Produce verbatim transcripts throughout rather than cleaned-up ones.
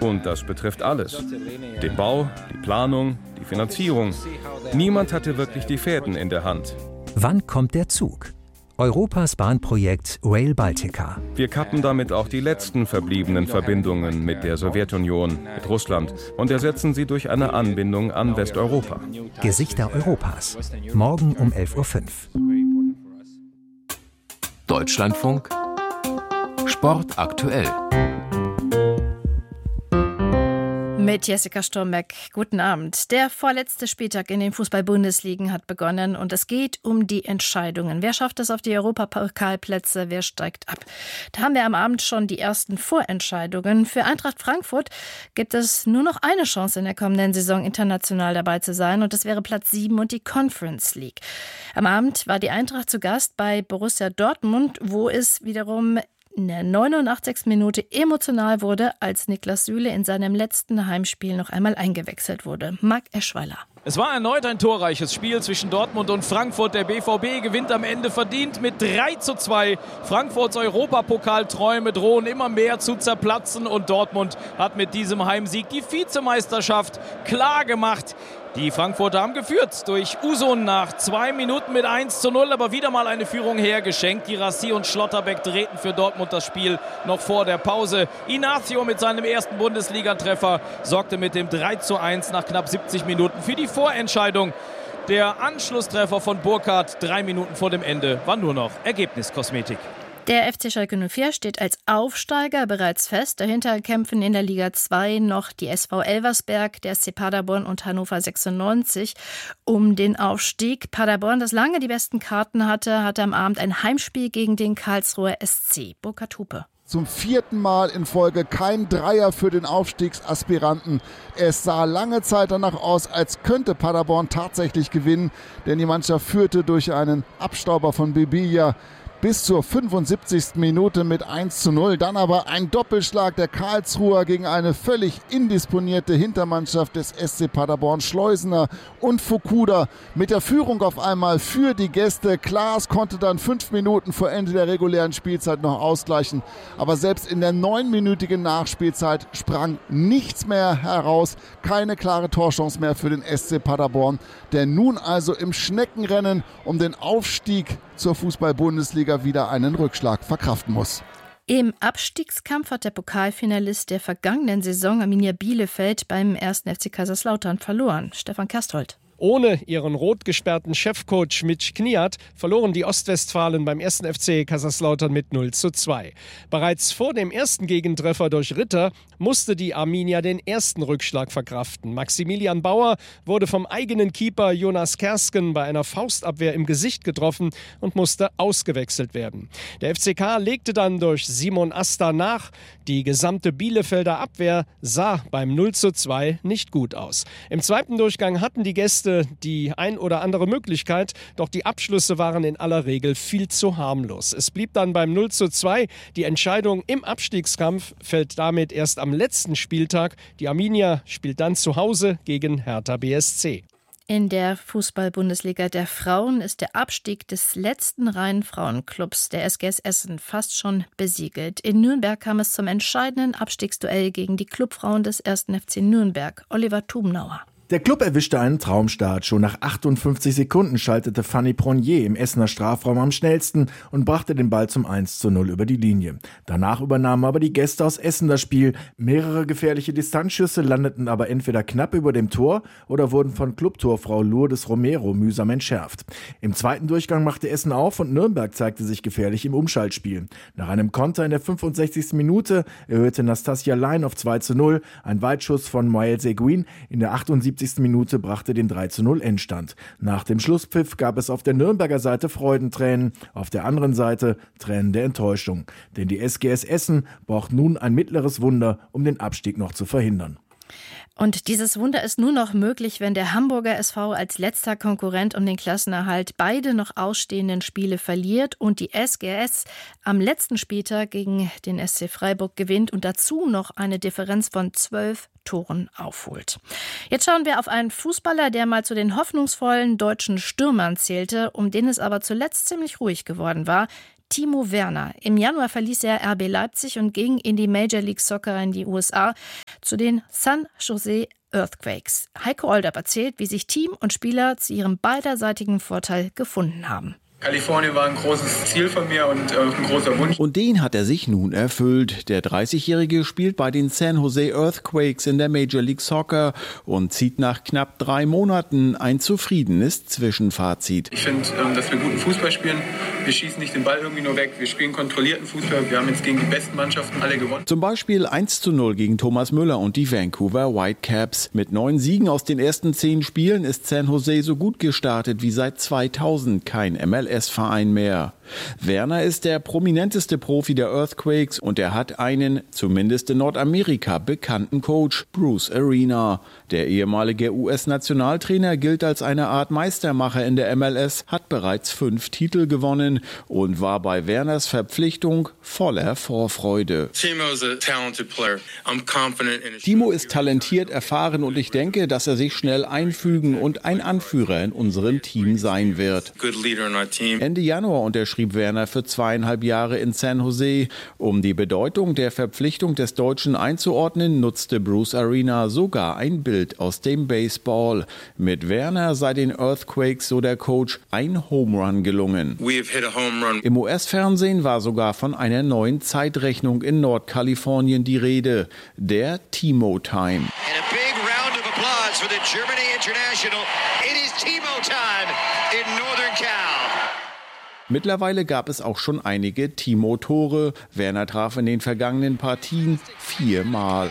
Und das betrifft alles. Den Bau, die Planung, die Finanzierung. Niemand hatte wirklich die Fäden in der Hand. Wann kommt der Zug? Europas Bahnprojekt Rail Baltica. Wir kappen damit auch die letzten verbliebenen Verbindungen mit der Sowjetunion, mit Russland und ersetzen sie durch eine Anbindung an Westeuropa. Gesichter Europas. Morgen um elf Uhr fünf. Deutschlandfunk Sport aktuell. Mit Jessica Sturmbeck. Guten Abend. Der vorletzte Spieltag in den Fußball-Bundesligen hat begonnen und es geht um die Entscheidungen. Wer schafft es auf die Europapokalplätze, wer steigt ab? Da haben wir am Abend schon die ersten Vorentscheidungen. Für Eintracht Frankfurt gibt es nur noch eine Chance in der kommenden Saison international dabei zu sein und das wäre Platz sieben und die Conference League. Am Abend war die Eintracht zu Gast bei Borussia Dortmund, wo es wiederum in der neunundachtzigsten Minute emotional wurde, als Niklas Süle in seinem letzten Heimspiel noch einmal eingewechselt wurde. Marc Eschweiler. Es war erneut ein torreiches Spiel zwischen Dortmund und Frankfurt. Der B V B gewinnt am Ende verdient mit drei zu zwei. Frankfurts Europapokalträume drohen immer mehr zu zerplatzen und Dortmund hat mit diesem Heimsieg die Vizemeisterschaft klar gemacht. Die Frankfurter haben geführt durch Usun nach zwei Minuten mit eins zu null, aber wieder mal eine Führung hergeschenkt. Girassi und Schlotterbeck drehten für Dortmund das Spiel noch vor der Pause. Inacio mit seinem ersten Bundesligatreffer sorgte mit dem drei zu eins nach knapp siebzig Minuten für die Vorentscheidung. Der Anschlusstreffer von Burkhardt drei Minuten vor dem Ende war nur noch Ergebniskosmetik. Der F C Schalke null vier steht als Aufsteiger bereits fest. Dahinter kämpfen in der Liga zwei noch die S V Elversberg, der S C Paderborn und Hannover sechsundneunzig um den Aufstieg. Paderborn, das lange die besten Karten hatte, hatte am Abend ein Heimspiel gegen den Karlsruher S C. Burkhard Hupe. Zum vierten Mal in Folge kein Dreier für den Aufstiegsaspiranten. Es sah lange Zeit danach aus, als könnte Paderborn tatsächlich gewinnen, denn die Mannschaft führte durch einen Abstauber von Bibilia bis zur fünfundsiebzigsten Minute mit eins zu null. Dann aber ein Doppelschlag der Karlsruher gegen eine völlig indisponierte Hintermannschaft des S C Paderborn. Schleusener und Fukuda mit der Führung auf einmal für die Gäste. Klaas konnte dann fünf Minuten vor Ende der regulären Spielzeit noch ausgleichen. Aber selbst in der neunminütigen Nachspielzeit sprang nichts mehr heraus. Keine klare Torchance mehr für den S C Paderborn, der nun also im Schneckenrennen um den Aufstieg zur Fußball-Bundesliga wieder einen Rückschlag verkraften muss. Im Abstiegskampf hat der Pokalfinalist der vergangenen Saison Arminia Bielefeld beim ersten F C Kaiserslautern verloren. Stefan Kersthold. Ohne ihren rot gesperrten Chefcoach Mitch Kniat verloren die Ostwestfalen beim ersten F C Kaiserslautern mit null zu zwei. Bereits vor dem ersten Gegentreffer durch Ritter musste die Arminia den ersten Rückschlag verkraften. Maximilian Bauer wurde vom eigenen Keeper Jonas Kersken bei einer Faustabwehr im Gesicht getroffen und musste ausgewechselt werden. Der F C K legte dann durch Simon Asta nach. Die gesamte Bielefelder Abwehr sah beim null zu zwei nicht gut aus. Im zweiten Durchgang hatten die Gäste die ein oder andere Möglichkeit, doch die Abschlüsse waren in aller Regel viel zu harmlos. Es blieb dann beim null zu zwei. Die Entscheidung im Abstiegskampf fällt damit erst am letzten Spieltag. Die Arminia spielt dann zu Hause gegen Hertha B S C. In der Fußball-Bundesliga der Frauen ist der Abstieg des letzten reinen Frauenclubs, der S G S Essen, fast schon besiegelt. In Nürnberg kam es zum entscheidenden Abstiegsduell gegen die Clubfrauen des ersten F C Nürnberg. Oliver Thumnauer. Der Klub erwischte einen Traumstart. Schon nach achtundfünfzig Sekunden schaltete Fanny Pronier im Essener Strafraum am schnellsten und brachte den Ball zum eins zu null über die Linie. Danach übernahmen aber die Gäste aus Essen das Spiel. Mehrere gefährliche Distanzschüsse landeten aber entweder knapp über dem Tor oder wurden von Clubtorfrau Lourdes Romero mühsam entschärft. Im zweiten Durchgang machte Essen auf und Nürnberg zeigte sich gefährlich im Umschaltspiel. Nach einem Konter in der fünfundsechzigsten Minute erhöhte Nastasia Lein auf zwei zu null. Ein Weitschuss von Moël Seguin in der achtundsiebzigsten Minute brachte den drei zu null Endstand. Nach dem Schlusspfiff gab es auf der Nürnberger Seite Freudentränen, auf der anderen Seite Tränen der Enttäuschung. Denn die S G S Essen braucht nun ein mittleres Wunder, um den Abstieg noch zu verhindern. Und dieses Wunder ist nur noch möglich, wenn der Hamburger S V als letzter Konkurrent um den Klassenerhalt beide noch ausstehenden Spiele verliert und die S G S am letzten Spieltag gegen den S C Freiburg gewinnt und dazu noch eine Differenz von zwölf Toren aufholt. Jetzt schauen wir auf einen Fußballer, der mal zu den hoffnungsvollen deutschen Stürmern zählte, um den es aber zuletzt ziemlich ruhig geworden war. Timo Werner. Im Januar verließ er R B Leipzig und ging in die Major League Soccer in die U S A. zu den San Jose Earthquakes. Heiko Olderb erzählt, wie sich Team und Spieler zu ihrem beiderseitigen Vorteil gefunden haben. Kalifornien war ein großes Ziel von mir und äh, ein großer Wunsch. Und den hat er sich nun erfüllt. Der dreißigjährige spielt bei den San Jose Earthquakes in der Major League Soccer und zieht nach knapp drei Monaten ein zufriedenes Zwischenfazit. Ich finde, ähm, dass wir guten Fußball spielen. Wir schießen nicht den Ball irgendwie nur weg. Wir spielen kontrollierten Fußball. Wir haben jetzt gegen die besten Mannschaften alle gewonnen. Zum Beispiel eins zu null gegen Thomas Müller und die Vancouver Whitecaps. Mit neun Siegen aus den ersten zehn Spielen ist San Jose so gut gestartet wie seit zweitausend kein M L S-Verein mehr. Werner ist der prominenteste Profi der Earthquakes und er hat einen, zumindest in Nordamerika, bekannten Coach, Bruce Arena. Der ehemalige U S-Nationaltrainer gilt als eine Art Meistermacher in der M L S, hat bereits fünf Titel gewonnen und war bei Werners Verpflichtung voller Vorfreude. Timo ist talentiert, erfahren und ich denke, dass er sich schnell einfügen und ein Anführer in unserem Team sein wird. Ende Januar unterschrieb Werner für zweieinhalb Jahre in San Jose. Um die Bedeutung der Verpflichtung des Deutschen einzuordnen, nutzte Bruce Arena sogar ein Bild aus dem Baseball. Mit Werner sei den Earthquakes, so der Coach, ein Home Run gelungen. Im U S-Fernsehen war sogar von einer neuen Zeitrechnung in Nordkalifornien die Rede, der Timo Time. Mittlerweile gab es auch schon einige Timo-Tore. Werner traf in den vergangenen Partien viermal.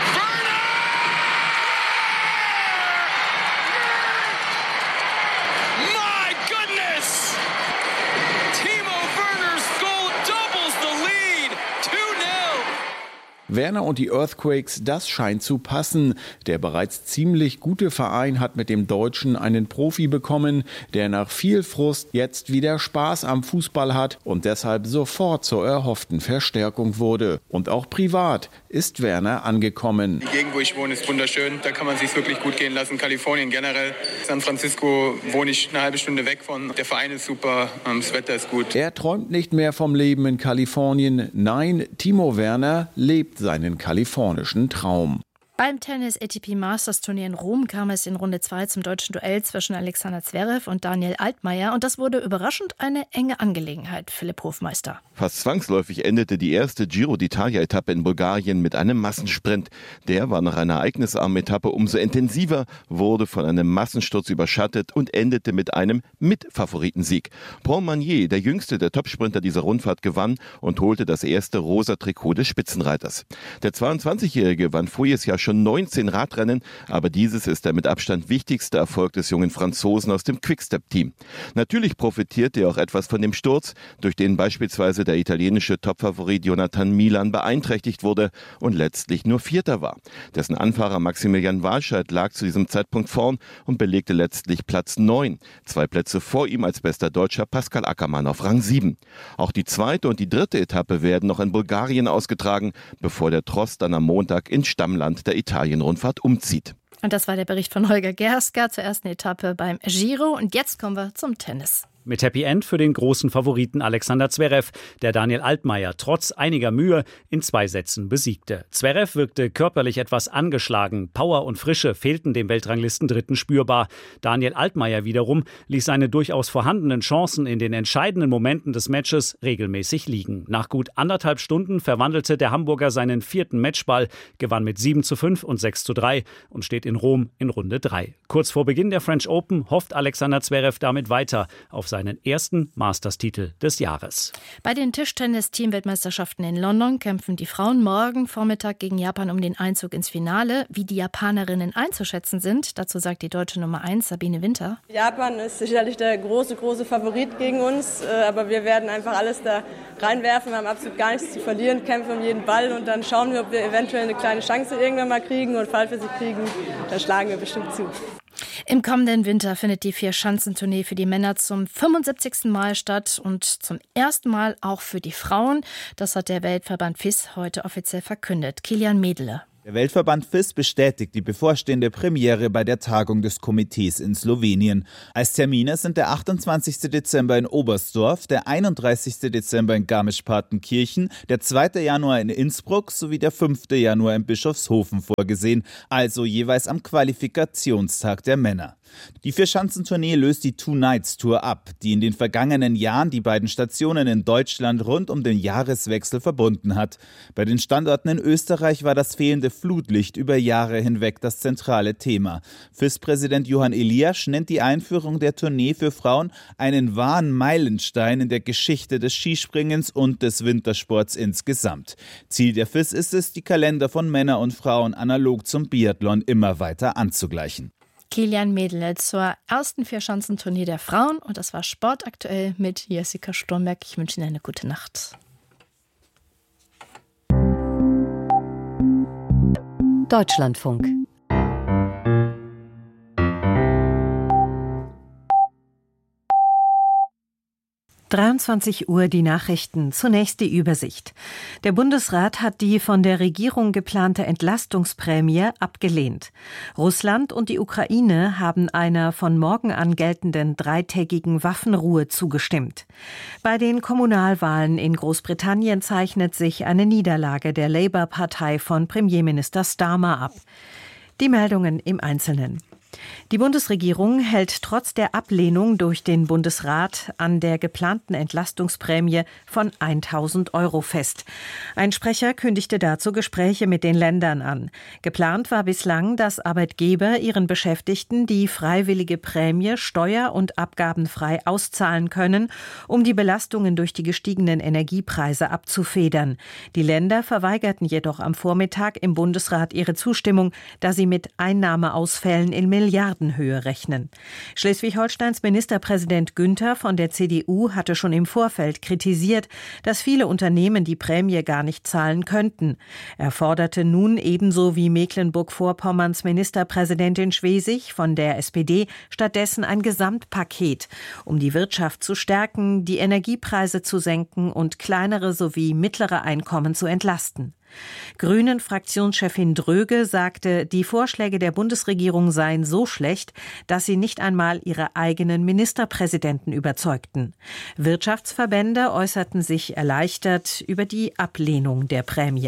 Werner und die Earthquakes, das scheint zu passen. Der bereits ziemlich gute Verein hat mit dem Deutschen einen Profi bekommen, der nach viel Frust jetzt wieder Spaß am Fußball hat und deshalb sofort zur erhofften Verstärkung wurde. Und auch privat ist Werner angekommen. Die Gegend, wo ich wohne, ist wunderschön. Da kann man sich wirklich gut gehen lassen. Kalifornien generell. San Francisco wohne ich eine halbe Stunde weg von. Der Verein ist super, das Wetter ist gut. Er träumt nicht mehr vom Leben in Kalifornien. Nein, Timo Werner lebt seinen kalifornischen Traum. Beim Tennis-A T P Masters Turnier in Rom kam es in Runde zwei zum deutschen Duell zwischen Alexander Zverev und Daniel Altmaier und das wurde überraschend eine enge Angelegenheit, Philipp Hofmeister. Fast zwangsläufig endete die erste Giro d'Italia-Etappe in Bulgarien mit einem Massensprint. Der war nach einer ereignisarmen Etappe umso intensiver, wurde von einem Massensturz überschattet und endete mit einem Mitfavoritensieg. Paul Magnier, der jüngste der Topsprinter dieser Rundfahrt, gewann und holte das erste rosa Trikot des Spitzenreiters. Der zweiundzwanzigjährige gewann voriges Jahr schon neunzehn Radrennen, aber dieses ist der mit Abstand wichtigste Erfolg des jungen Franzosen aus dem Quickstep-Team. Natürlich profitierte er auch etwas von dem Sturz, durch den beispielsweise der italienische Topfavorit Jonathan Milan beeinträchtigt wurde und letztlich nur Vierter war. Dessen Anfahrer Maximilian Walscheid lag zu diesem Zeitpunkt vorn und belegte letztlich Platz neun. Zwei Plätze vor ihm als bester Deutscher Pascal Ackermann auf Rang sieben. Auch die zweite und die dritte Etappe werden noch in Bulgarien ausgetragen, bevor der Tross dann am Montag ins Stammland der Italien-Rundfahrt umzieht. Und das war der Bericht von Holger Gerska zur ersten Etappe beim Giro. Und jetzt kommen wir zum Tennis. Mit Happy End für den großen Favoriten Alexander Zverev, der Daniel Altmaier trotz einiger Mühe in zwei Sätzen besiegte. Zverev wirkte körperlich etwas angeschlagen. Power und Frische fehlten dem Weltranglistendritten spürbar. Daniel Altmaier wiederum ließ seine durchaus vorhandenen Chancen in den entscheidenden Momenten des Matches regelmäßig liegen. Nach gut anderthalb Stunden verwandelte der Hamburger seinen vierten Matchball, gewann mit sieben zu fünf und sechs zu drei und steht in Rom in Runde drei. Kurz vor Beginn der French Open hofft Alexander Zverev damit weiter auf seinen ersten Masters-Titel des Jahres. Bei den Tischtennis-Team-Weltmeisterschaften in London kämpfen die Frauen morgen Vormittag gegen Japan um den Einzug ins Finale. Wie die Japanerinnen einzuschätzen sind, dazu sagt die deutsche Nummer eins Sabine Winter. Japan ist sicherlich der große, große Favorit gegen uns, aber wir werden einfach alles da reinwerfen. Wir haben absolut gar nichts zu verlieren, kämpfen um jeden Ball und dann schauen wir, ob wir eventuell eine kleine Chance irgendwann mal kriegen und falls wir sie kriegen, dann schlagen wir bestimmt zu. Im kommenden Winter findet die Vier-Schanzentournee für die Männer zum fünfundsiebzigsten Mal statt und zum ersten Mal auch für die Frauen. Das hat der Weltverband F I S heute offiziell verkündet. Kilian Medele. Der Weltverband F I S bestätigt die bevorstehende Premiere bei der Tagung des Komitees in Slowenien. Als Termine sind der achtundzwanzigste Dezember in Oberstdorf, der einunddreißigste Dezember in Garmisch-Partenkirchen, der zweite Januar in Innsbruck sowie der fünfte Januar in Bischofshofen vorgesehen, also jeweils am Qualifikationstag der Männer. Die Vierschanzentournee löst die Two Nights Tour ab, die in den vergangenen Jahren die beiden Stationen in Deutschland rund um den Jahreswechsel verbunden hat. Bei den Standorten in Österreich war das fehlende Flutlicht über Jahre hinweg das zentrale Thema. F I S-Präsident Johann Eliasch nennt die Einführung der Tournee für Frauen einen wahren Meilenstein in der Geschichte des Skispringens und des Wintersports insgesamt. Ziel der F I S ist es, die Kalender von Männern und Frauen analog zum Biathlon immer weiter anzugleichen. Kilian Mädel zur ersten Vierschanzentournee der Frauen. Und das war Sport aktuell mit Jessica Sturmberg. Ich wünsche Ihnen eine gute Nacht. Deutschlandfunk. dreiundzwanzig Uhr die Nachrichten. Zunächst die Übersicht. Der Bundesrat hat die von der Regierung geplante Entlastungsprämie abgelehnt. Russland und die Ukraine haben einer von morgen an geltenden dreitägigen Waffenruhe zugestimmt. Bei den Kommunalwahlen in Großbritannien zeichnet sich eine Niederlage der Labour-Partei von Premierminister Starmer ab. Die Meldungen im Einzelnen. Die Bundesregierung hält trotz der Ablehnung durch den Bundesrat an der geplanten Entlastungsprämie von tausend Euro fest. Ein Sprecher kündigte dazu Gespräche mit den Ländern an. Geplant war bislang, dass Arbeitgeber ihren Beschäftigten die freiwillige Prämie steuer- und abgabenfrei auszahlen können, um die Belastungen durch die gestiegenen Energiepreise abzufedern. Die Länder verweigerten jedoch am Vormittag im Bundesrat ihre Zustimmung, da sie mit Einnahmeausfällen in Milliardenhöhe rechnen. Schleswig-Holsteins Ministerpräsident Günther von der C D U hatte schon im Vorfeld kritisiert, dass viele Unternehmen die Prämie gar nicht zahlen könnten. Er forderte nun ebenso wie Mecklenburg-Vorpommerns Ministerpräsidentin Schwesig von der S P D stattdessen ein Gesamtpaket, um die Wirtschaft zu stärken, die Energiepreise zu senken und kleinere sowie mittlere Einkommen zu entlasten. Grünen-Fraktionschefin Dröge sagte, die Vorschläge der Bundesregierung seien so schlecht, dass sie nicht einmal ihre eigenen Ministerpräsidenten überzeugten. Wirtschaftsverbände äußerten sich erleichtert über die Ablehnung der Prämie.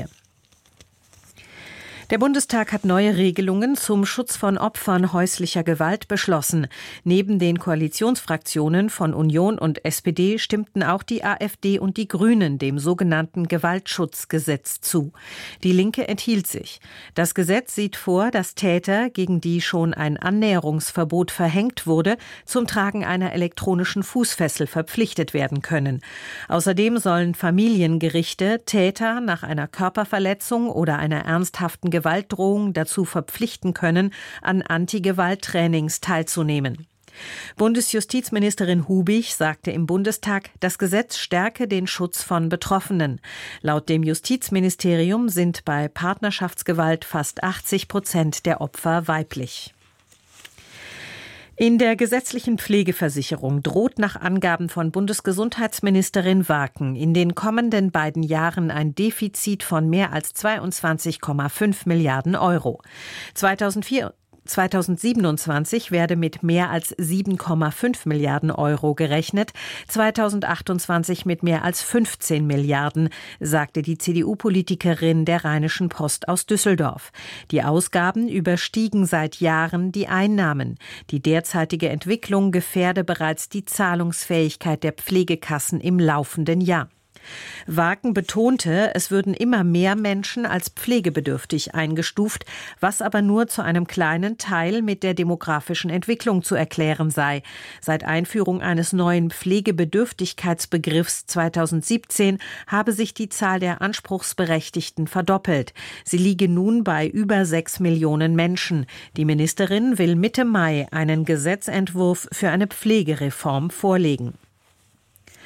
Der Bundestag hat neue Regelungen zum Schutz von Opfern häuslicher Gewalt beschlossen. Neben den Koalitionsfraktionen von Union und S P D stimmten auch die AfD und die Grünen dem sogenannten Gewaltschutzgesetz zu. Die Linke enthielt sich. Das Gesetz sieht vor, dass Täter, gegen die schon ein Annäherungsverbot verhängt wurde, zum Tragen einer elektronischen Fußfessel verpflichtet werden können. Außerdem sollen Familiengerichte Täter nach einer Körperverletzung oder einer ernsthaften Gewaltdrohung dazu verpflichten können, an Anti-Gewalt-Trainings teilzunehmen. Bundesjustizministerin Hubig sagte im Bundestag, das Gesetz stärke den Schutz von Betroffenen. Laut dem Justizministerium sind bei Partnerschaftsgewalt fast achtzig Prozent der Opfer weiblich. In der gesetzlichen Pflegeversicherung droht nach Angaben von Bundesgesundheitsministerin Waken in den kommenden beiden Jahren ein Defizit von mehr als zweiundzwanzig Komma fünf Milliarden Euro. zweitausendvier zweitausendsiebenundzwanzig werde mit mehr als sieben Komma fünf Milliarden Euro gerechnet, zweitausendachtundzwanzig mit mehr als fünfzehn Milliarden, sagte die C D U-Politikerin der Rheinischen Post aus Düsseldorf. Die Ausgaben überstiegen seit Jahren die Einnahmen. Die derzeitige Entwicklung gefährde bereits die Zahlungsfähigkeit der Pflegekassen im laufenden Jahr. Waken betonte, es würden immer mehr Menschen als pflegebedürftig eingestuft, was aber nur zu einem kleinen Teil mit der demografischen Entwicklung zu erklären sei. Seit Einführung eines neuen Pflegebedürftigkeitsbegriffs zweitausendsiebzehn habe sich die Zahl der Anspruchsberechtigten verdoppelt. Sie liege nun bei über sechs Millionen Menschen. Die Ministerin will Mitte Mai einen Gesetzentwurf für eine Pflegereform vorlegen.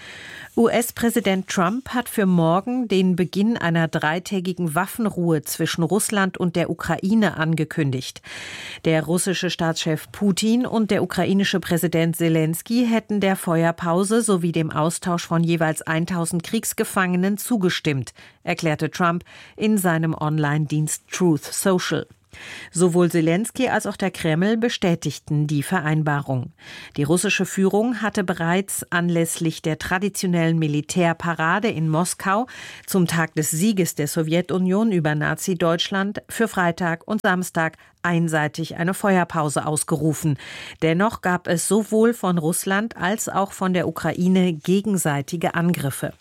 U S-Präsident Trump hat für morgen den Beginn einer dreitägigen Waffenruhe zwischen Russland und der Ukraine angekündigt. Der russische Staatschef Putin und der ukrainische Präsident Selensky hätten der Feuerpause sowie dem Austausch von jeweils tausend Kriegsgefangenen zugestimmt, erklärte Trump in seinem Online-Dienst Truth Social. Sowohl Selensky als auch der Kreml bestätigten die Vereinbarung. Die russische Führung hatte bereits anlässlich der traditionellen Militärparade in Moskau zum Tag des Sieges der Sowjetunion über Nazi-Deutschland für Freitag und Samstag einseitig eine Feuerpause ausgerufen. Dennoch gab es sowohl von Russland als auch von der Ukraine gegenseitige Angriffe.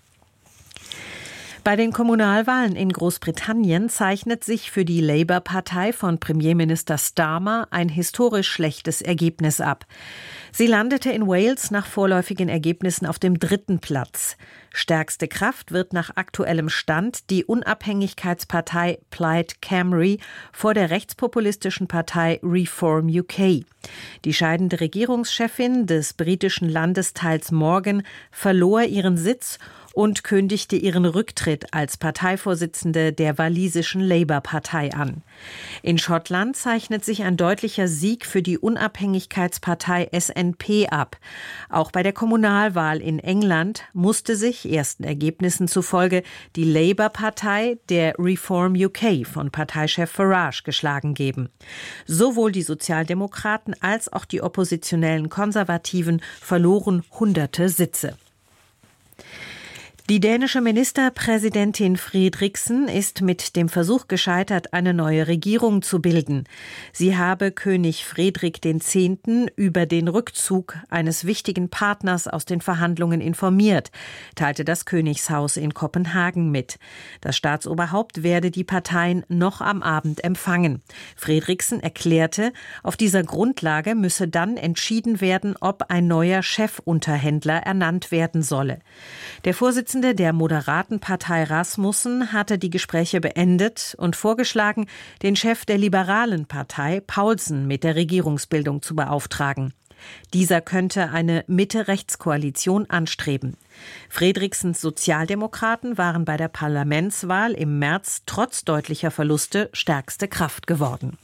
Bei den Kommunalwahlen in Großbritannien zeichnet sich für die Labour-Partei von Premierminister Starmer ein historisch schlechtes Ergebnis ab. Sie landete in Wales nach vorläufigen Ergebnissen auf dem dritten Platz. Stärkste Kraft wird nach aktuellem Stand die Unabhängigkeitspartei Plaid Cymru vor der rechtspopulistischen Partei Reform U K. Die scheidende Regierungschefin des britischen Landesteils Morgan verlor ihren Sitz und kündigte ihren Rücktritt als Parteivorsitzende der walisischen Labour-Partei an. In Schottland zeichnet sich ein deutlicher Sieg für die Unabhängigkeitspartei S N P ab. Auch bei der Kommunalwahl in England musste sich ersten Ergebnissen zufolge die Labour-Partei der Reform U K von Parteichef Farage geschlagen geben. Sowohl die Sozialdemokraten als auch die oppositionellen Konservativen verloren hunderte Sitze. Die dänische Ministerpräsidentin Frederiksen ist mit dem Versuch gescheitert, eine neue Regierung zu bilden. Sie habe König Frederik der Zehnte über den Rückzug eines wichtigen Partners aus den Verhandlungen informiert, teilte das Königshaus in Kopenhagen mit. Das Staatsoberhaupt werde die Parteien noch am Abend empfangen. Frederiksen erklärte, auf dieser Grundlage müsse dann entschieden werden, ob ein neuer Chefunterhändler ernannt werden solle. Der Vorsitzende der moderaten Partei Rasmussen hatte die Gespräche beendet und vorgeschlagen, den Chef der liberalen Partei Paulsen mit der Regierungsbildung zu beauftragen. Dieser könnte eine Mitte-Rechts-Koalition anstreben. Frederiksens Sozialdemokraten waren bei der Parlamentswahl im März trotz deutlicher Verluste stärkste Kraft geworden.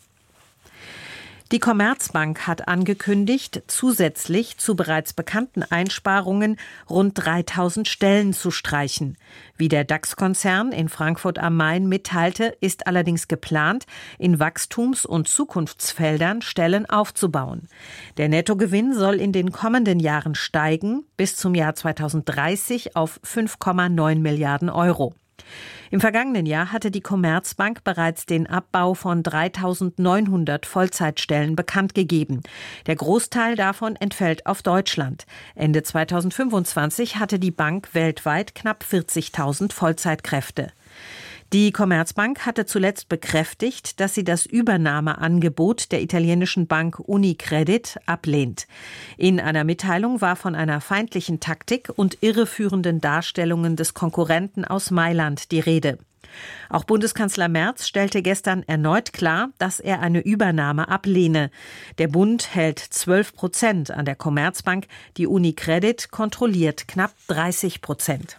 Die Commerzbank hat angekündigt, zusätzlich zu bereits bekannten Einsparungen rund dreitausend Stellen zu streichen. Wie der DAX-Konzern in Frankfurt am Main mitteilte, ist allerdings geplant, in Wachstums- und Zukunftsfeldern Stellen aufzubauen. Der Nettogewinn soll in den kommenden Jahren steigen, bis zum Jahr zweitausenddreißig auf fünf Komma neun Milliarden Euro. Im vergangenen Jahr hatte die Commerzbank bereits den Abbau von dreitausendneunhundert Vollzeitstellen bekannt gegeben. Der Großteil davon entfällt auf Deutschland. Ende zweitausendfünfundzwanzig hatte die Bank weltweit knapp vierzigtausend Vollzeitkräfte. Die Commerzbank hatte zuletzt bekräftigt, dass sie das Übernahmeangebot der italienischen Bank Unicredit ablehnt. In einer Mitteilung war von einer feindlichen Taktik und irreführenden Darstellungen des Konkurrenten aus Mailand die Rede. Auch Bundeskanzler Merz stellte gestern erneut klar, dass er eine Übernahme ablehne. Der Bund hält zwölf Prozent an der Commerzbank, die Unicredit kontrolliert knapp dreißig Prozent.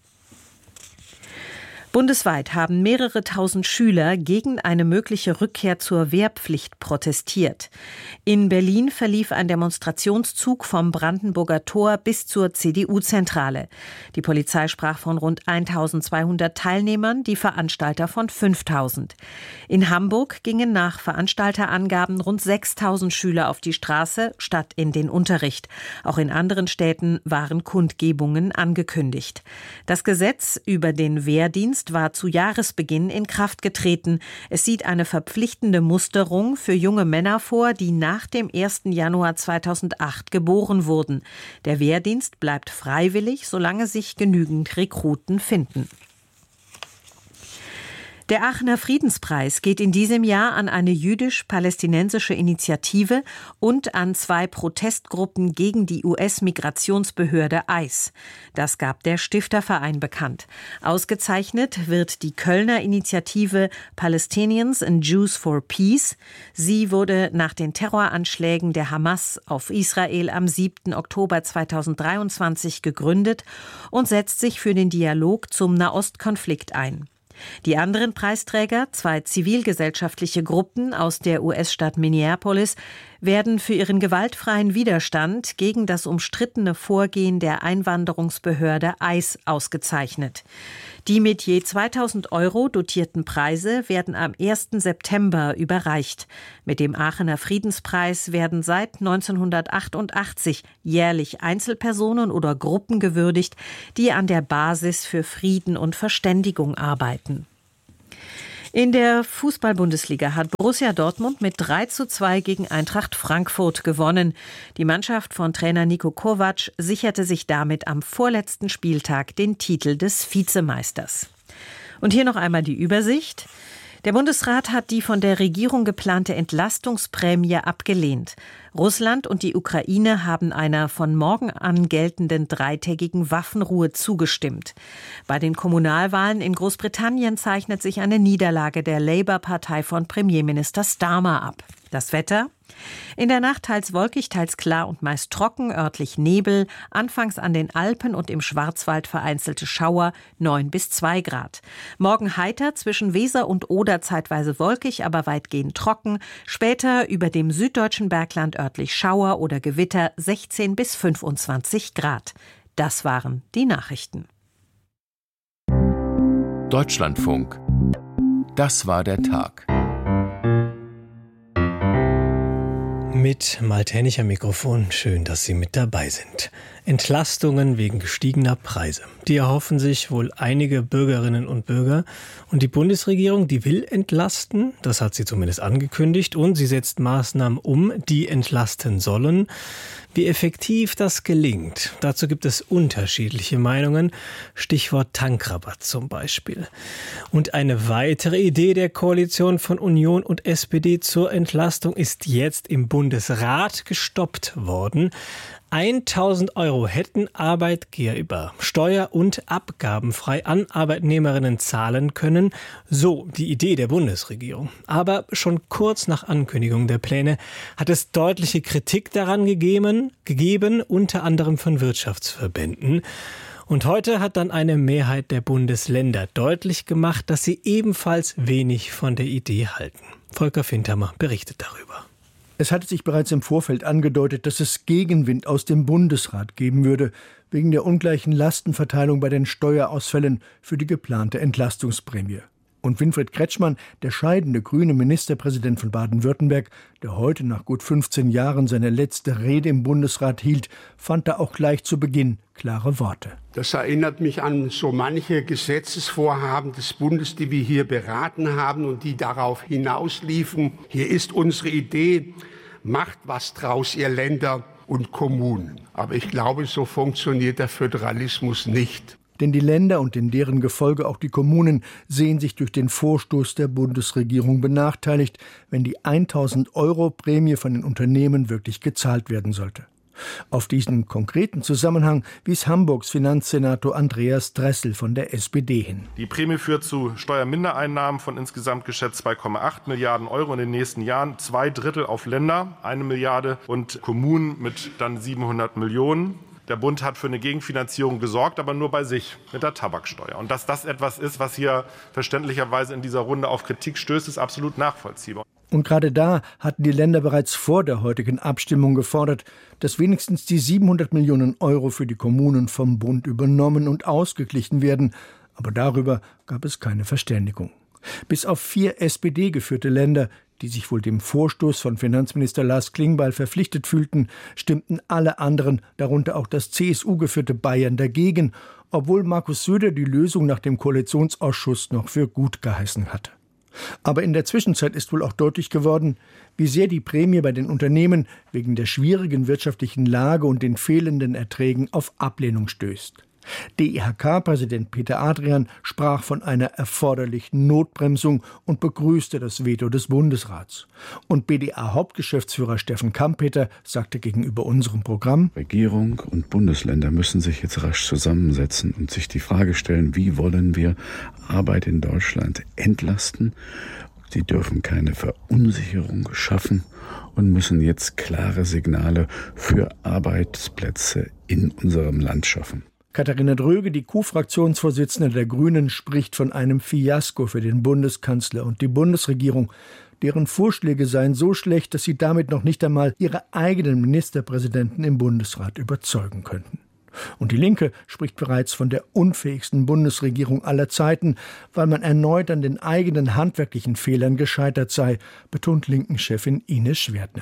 Bundesweit haben mehrere tausend Schüler gegen eine mögliche Rückkehr zur Wehrpflicht protestiert. In Berlin verlief ein Demonstrationszug vom Brandenburger Tor bis zur C D U-Zentrale. Die Polizei sprach von rund eintausendzweihundert Teilnehmern, die Veranstalter von fünftausend. In Hamburg gingen nach Veranstalterangaben rund sechstausend Schüler auf die Straße statt in den Unterricht. Auch in anderen Städten waren Kundgebungen angekündigt. Das Gesetz über den Wehrdienst war zu Jahresbeginn in Kraft getreten. Es sieht eine verpflichtende Musterung für junge Männer vor, die nach dem ersten Januar zweitausendacht geboren wurden. Der Wehrdienst bleibt freiwillig, solange sich genügend Rekruten finden. Der Aachener Friedenspreis geht in diesem Jahr an eine jüdisch-palästinensische Initiative und an zwei Protestgruppen gegen die U S-Migrationsbehörde I C E. Das gab der Stifterverein bekannt. Ausgezeichnet wird die Kölner Initiative Palestinians and Jews for Peace. Sie wurde nach den Terroranschlägen der Hamas auf Israel am siebten Oktober zweitausenddreiundzwanzig gegründet und setzt sich für den Dialog zum Nahostkonflikt ein. Die anderen Preisträger, zwei zivilgesellschaftliche Gruppen aus der U S-Stadt Minneapolis, werden für ihren gewaltfreien Widerstand gegen das umstrittene Vorgehen der Einwanderungsbehörde I C E ausgezeichnet. Die mit je zweitausend Euro dotierten Preise werden am ersten September überreicht. Mit dem Aachener Friedenspreis werden seit neunzehnhundertachtundachtzig jährlich Einzelpersonen oder Gruppen gewürdigt, die an der Basis für Frieden und Verständigung arbeiten. In der Fußball-Bundesliga hat Borussia Dortmund mit drei zu zwei gegen Eintracht Frankfurt gewonnen. Die Mannschaft von Trainer Niko Kovac sicherte sich damit am vorletzten Spieltag den Titel des Vizemeisters. Und hier noch einmal die Übersicht. Der Bundesrat hat die von der Regierung geplante Entlastungsprämie abgelehnt. Russland und die Ukraine haben einer von morgen an geltenden dreitägigen Waffenruhe zugestimmt. Bei den Kommunalwahlen in Großbritannien zeichnet sich eine Niederlage der Labour-Partei von Premierminister Starmer ab. Das Wetter? In der Nacht teils wolkig, teils klar und meist trocken, örtlich Nebel, anfangs an den Alpen und im Schwarzwald vereinzelte Schauer, neun bis zwei Grad. Morgen heiter, zwischen Weser und Oder zeitweise wolkig, aber weitgehend trocken, später über dem süddeutschen Bergland örtlich Schauer oder Gewitter, sechzehn bis fünfundzwanzig Grad. Das waren die Nachrichten. Deutschlandfunk. Das war der Tag. Mit Malte Hennig am Mikrofon. Schön, dass Sie mit dabei sind. Entlastungen wegen gestiegener Preise. Die erhoffen sich wohl einige Bürgerinnen und Bürger. Und die Bundesregierung, die will entlasten. Das hat sie zumindest angekündigt. Und sie setzt Maßnahmen um, die entlasten sollen. Wie effektiv das gelingt, dazu gibt es unterschiedliche Meinungen. Stichwort Tankrabatt zum Beispiel. Und eine weitere Idee der Koalition von Union und S P D zur Entlastung ist jetzt im Bundesrat gestoppt worden. tausend Euro hätten Arbeitgeber steuer- und abgabenfrei an Arbeitnehmerinnen zahlen können. So die Idee der Bundesregierung. Aber schon kurz nach Ankündigung der Pläne hat es deutliche Kritik daran gegeben, gegeben unter anderem von Wirtschaftsverbänden. Und heute hat dann eine Mehrheit der Bundesländer deutlich gemacht, dass sie ebenfalls wenig von der Idee halten. Volker Fintermer berichtet darüber. Es hatte sich bereits im Vorfeld angedeutet, dass es Gegenwind aus dem Bundesrat geben würde, wegen der ungleichen Lastenverteilung bei den Steuerausfällen für die geplante Entlastungsprämie. Und Winfried Kretschmann, der scheidende grüne Ministerpräsident von Baden-Württemberg, der heute nach gut fünfzehn Jahren seine letzte Rede im Bundesrat hielt, fand da auch gleich zu Beginn klare Worte. Das erinnert mich an so manche Gesetzesvorhaben des Bundes, die wir hier beraten haben und die darauf hinausliefen. Hier ist unsere Idee, macht was draus, ihr Länder und Kommunen. Aber ich glaube, so funktioniert der Föderalismus nicht. Denn die Länder und in deren Gefolge auch die Kommunen sehen sich durch den Vorstoß der Bundesregierung benachteiligt, wenn die tausend Euro Prämie von den Unternehmen wirklich gezahlt werden sollte. Auf diesen konkreten Zusammenhang wies Hamburgs Finanzsenator Andreas Dressel von der S P D hin. Die Prämie führt zu Steuermindereinnahmen von insgesamt geschätzt zwei Komma acht Milliarden Euro in den nächsten Jahren. Zwei Drittel auf Länder, eine Milliarde und Kommunen mit dann siebenhundert Millionen. Der Bund hat für eine Gegenfinanzierung gesorgt, aber nur bei sich mit der Tabaksteuer. Und dass das etwas ist, was hier verständlicherweise in dieser Runde auf Kritik stößt, ist absolut nachvollziehbar. Und gerade da hatten die Länder bereits vor der heutigen Abstimmung gefordert, dass wenigstens die siebenhundert Millionen Euro für die Kommunen vom Bund übernommen und ausgeglichen werden. Aber darüber gab es keine Verständigung. Bis auf vier S P D-geführte Länder, die sich wohl dem Vorstoß von Finanzminister Lars Klingbeil verpflichtet fühlten, stimmten alle anderen, darunter auch das C S U-geführte Bayern, dagegen, obwohl Markus Söder die Lösung nach dem Koalitionsausschuss noch für gut geheißen hatte. Aber in der Zwischenzeit ist wohl auch deutlich geworden, wie sehr die Prämie bei den Unternehmen wegen der schwierigen wirtschaftlichen Lage und den fehlenden Erträgen auf Ablehnung stößt. D I H K-Präsident Peter Adrian sprach von einer erforderlichen Notbremsung und begrüßte das Veto des Bundesrats. Und B D A-Hauptgeschäftsführer Steffen Kampeter sagte gegenüber unserem Programm: Regierung und Bundesländer müssen sich jetzt rasch zusammensetzen und sich die Frage stellen, wie wollen wir Arbeit in Deutschland entlasten? Sie dürfen keine Verunsicherung schaffen und müssen jetzt klare Signale für Arbeitsplätze in unserem Land schaffen. Katharina Dröge, die Co-Fraktionsvorsitzende der Grünen, spricht von einem Fiasko für den Bundeskanzler und die Bundesregierung. Deren Vorschläge seien so schlecht, dass sie damit noch nicht einmal ihre eigenen Ministerpräsidenten im Bundesrat überzeugen könnten. Und die Linke spricht bereits von der unfähigsten Bundesregierung aller Zeiten, weil man erneut an den eigenen handwerklichen Fehlern gescheitert sei, betont Linken-Chefin Ines Schwertner.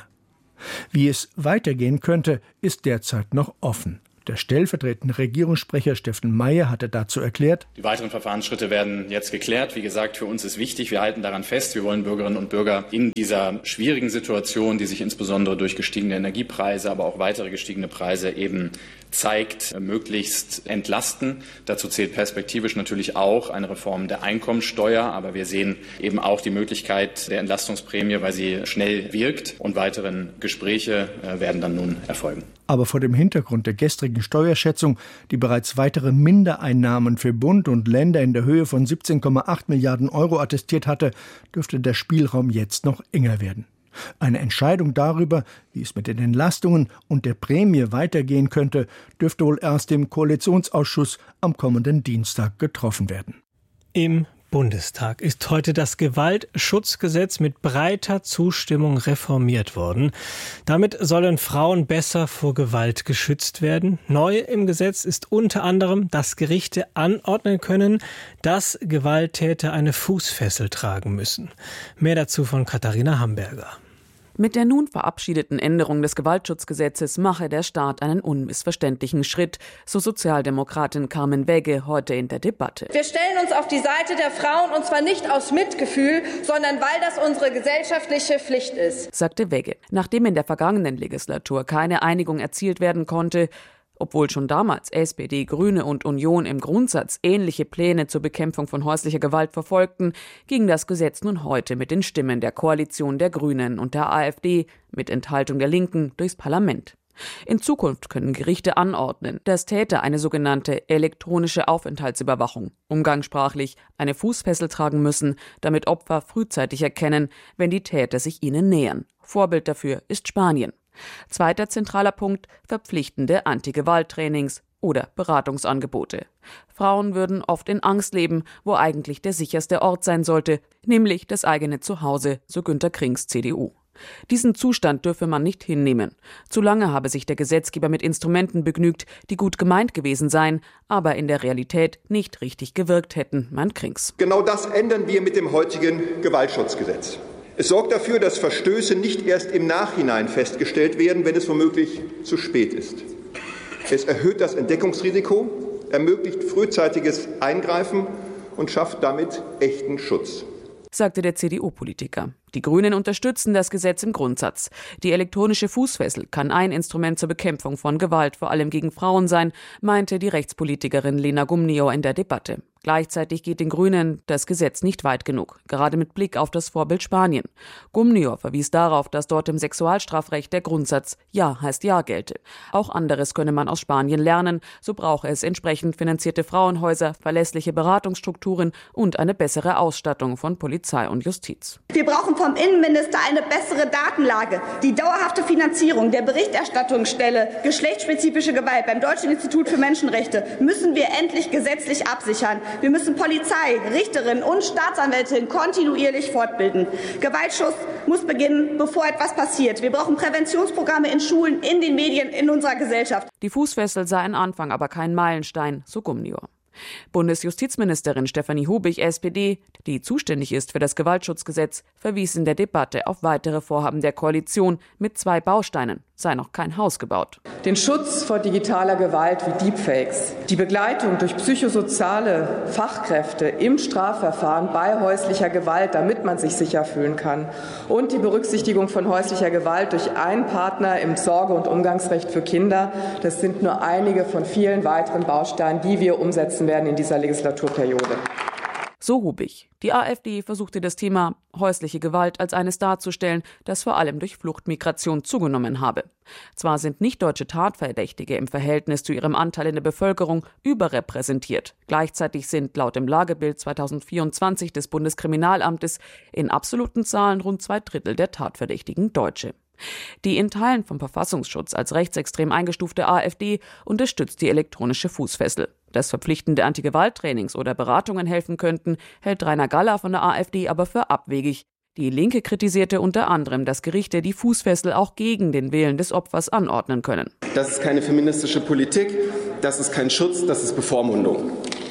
Wie es weitergehen könnte, ist derzeit noch offen. Der stellvertretende Regierungssprecher Steffen Mayer hatte dazu erklärt: Die weiteren Verfahrensschritte werden jetzt geklärt. Wie gesagt, für uns ist wichtig, wir halten daran fest, wir wollen Bürgerinnen und Bürger in dieser schwierigen Situation, die sich insbesondere durch gestiegene Energiepreise, aber auch weitere gestiegene Preise eben zeigt, möglichst entlasten. Dazu zählt perspektivisch natürlich auch eine Reform der Einkommensteuer, aber wir sehen eben auch die Möglichkeit der Entlastungsprämie, weil sie schnell wirkt, und weiteren Gespräche werden dann nun erfolgen. Aber vor dem Hintergrund der gestrigen Steuerschätzung, die bereits weitere Mindereinnahmen für Bund und Länder in der Höhe von siebzehn Komma acht Milliarden Euro attestiert hatte, dürfte der Spielraum jetzt noch enger werden. Eine Entscheidung darüber, wie es mit den Entlastungen und der Prämie weitergehen könnte, dürfte wohl erst im Koalitionsausschuss am kommenden Dienstag getroffen werden. Im Bundestag ist heute das Gewaltschutzgesetz mit breiter Zustimmung reformiert worden. Damit sollen Frauen besser vor Gewalt geschützt werden. Neu im Gesetz ist unter anderem, dass Gerichte anordnen können, dass Gewalttäter eine Fußfessel tragen müssen. Mehr dazu von Katharina Hamburger. Mit der nun verabschiedeten Änderung des Gewaltschutzgesetzes mache der Staat einen unmissverständlichen Schritt, so Sozialdemokratin Carmen Wegge heute in der Debatte. Wir stellen uns auf die Seite der Frauen, und zwar nicht aus Mitgefühl, sondern weil das unsere gesellschaftliche Pflicht ist, sagte Wegge. Nachdem in der vergangenen Legislatur keine Einigung erzielt werden konnte, obwohl schon damals S P D, Grüne und Union im Grundsatz ähnliche Pläne zur Bekämpfung von häuslicher Gewalt verfolgten, ging das Gesetz nun heute mit den Stimmen der Koalition der Grünen und der AfD mit Enthaltung der Linken durchs Parlament. In Zukunft können Gerichte anordnen, dass Täter eine sogenannte elektronische Aufenthaltsüberwachung, umgangssprachlich eine Fußfessel tragen müssen, damit Opfer frühzeitig erkennen, wenn die Täter sich ihnen nähern. Vorbild dafür ist Spanien. Zweiter zentraler Punkt: verpflichtende Anti-Gewalt-Trainings oder Beratungsangebote. Frauen würden oft in Angst leben, wo eigentlich der sicherste Ort sein sollte, nämlich das eigene Zuhause, so Günter Krings, C D U. Diesen Zustand dürfe man nicht hinnehmen. Zu lange habe sich der Gesetzgeber mit Instrumenten begnügt, die gut gemeint gewesen seien, aber in der Realität nicht richtig gewirkt hätten, meint Krings. Genau das ändern wir mit dem heutigen Gewaltschutzgesetz. Es sorgt dafür, dass Verstöße nicht erst im Nachhinein festgestellt werden, wenn es womöglich zu spät ist. Es erhöht das Entdeckungsrisiko, ermöglicht frühzeitiges Eingreifen und schafft damit echten Schutz, sagte der C D U-Politiker. Die Grünen unterstützen das Gesetz im Grundsatz. Die elektronische Fußfessel kann ein Instrument zur Bekämpfung von Gewalt, vor allem gegen Frauen, sein, meinte die Rechtspolitikerin Lena Gumniau in der Debatte. Gleichzeitig geht den Grünen das Gesetz nicht weit genug, gerade mit Blick auf das Vorbild Spanien. Gumniau verwies darauf, dass dort im Sexualstrafrecht der Grundsatz Ja heißt Ja gelte. Auch anderes könne man aus Spanien lernen, so brauche es entsprechend finanzierte Frauenhäuser, verlässliche Beratungsstrukturen und eine bessere Ausstattung von Polizei und Justiz. Wir brauchen vom Innenminister eine bessere Datenlage, die dauerhafte Finanzierung der Berichterstattungsstelle geschlechtsspezifische Gewalt beim Deutschen Institut für Menschenrechte müssen wir endlich gesetzlich absichern. Wir müssen Polizei, Richterinnen und Staatsanwältinnen kontinuierlich fortbilden. Gewaltschutz muss beginnen, bevor etwas passiert. Wir brauchen Präventionsprogramme in Schulen, in den Medien, in unserer Gesellschaft. Die Fußfessel sei ein Anfang, aber kein Meilenstein, so Gumniau. Bundesjustizministerin Stefanie Hubig, S P D, die zuständig ist für das Gewaltschutzgesetz, verwies in der Debatte auf weitere Vorhaben der Koalition mit zwei Bausteinen: sei noch kein Haus gebaut. Den Schutz vor digitaler Gewalt wie Deepfakes, die Begleitung durch psychosoziale Fachkräfte im Strafverfahren bei häuslicher Gewalt, damit man sich sicher fühlen kann, und die Berücksichtigung von häuslicher Gewalt durch einen Partner im Sorge- und Umgangsrecht für Kinder, das sind nur einige von vielen weiteren Bausteinen, die wir umsetzen werden in dieser Legislaturperiode. So Hubig. Die AfD versuchte das Thema häusliche Gewalt als eines darzustellen, das vor allem durch Fluchtmigration zugenommen habe. Zwar sind nicht-deutsche Tatverdächtige im Verhältnis zu ihrem Anteil in der Bevölkerung überrepräsentiert. Gleichzeitig sind laut dem Lagebild zweitausendvierundzwanzig des Bundeskriminalamtes in absoluten Zahlen rund zwei Drittel der Tatverdächtigen Deutsche. Die in Teilen vom Verfassungsschutz als rechtsextrem eingestufte AfD unterstützt die elektronische Fußfessel. Dass verpflichtende Antigewalttrainings oder Beratungen helfen könnten, hält Rainer Galler von der AfD aber für abwegig. Die Linke kritisierte unter anderem, dass Gerichte die Fußfessel auch gegen den Willen des Opfers anordnen können. Das ist keine feministische Politik, das ist kein Schutz, das ist Bevormundung.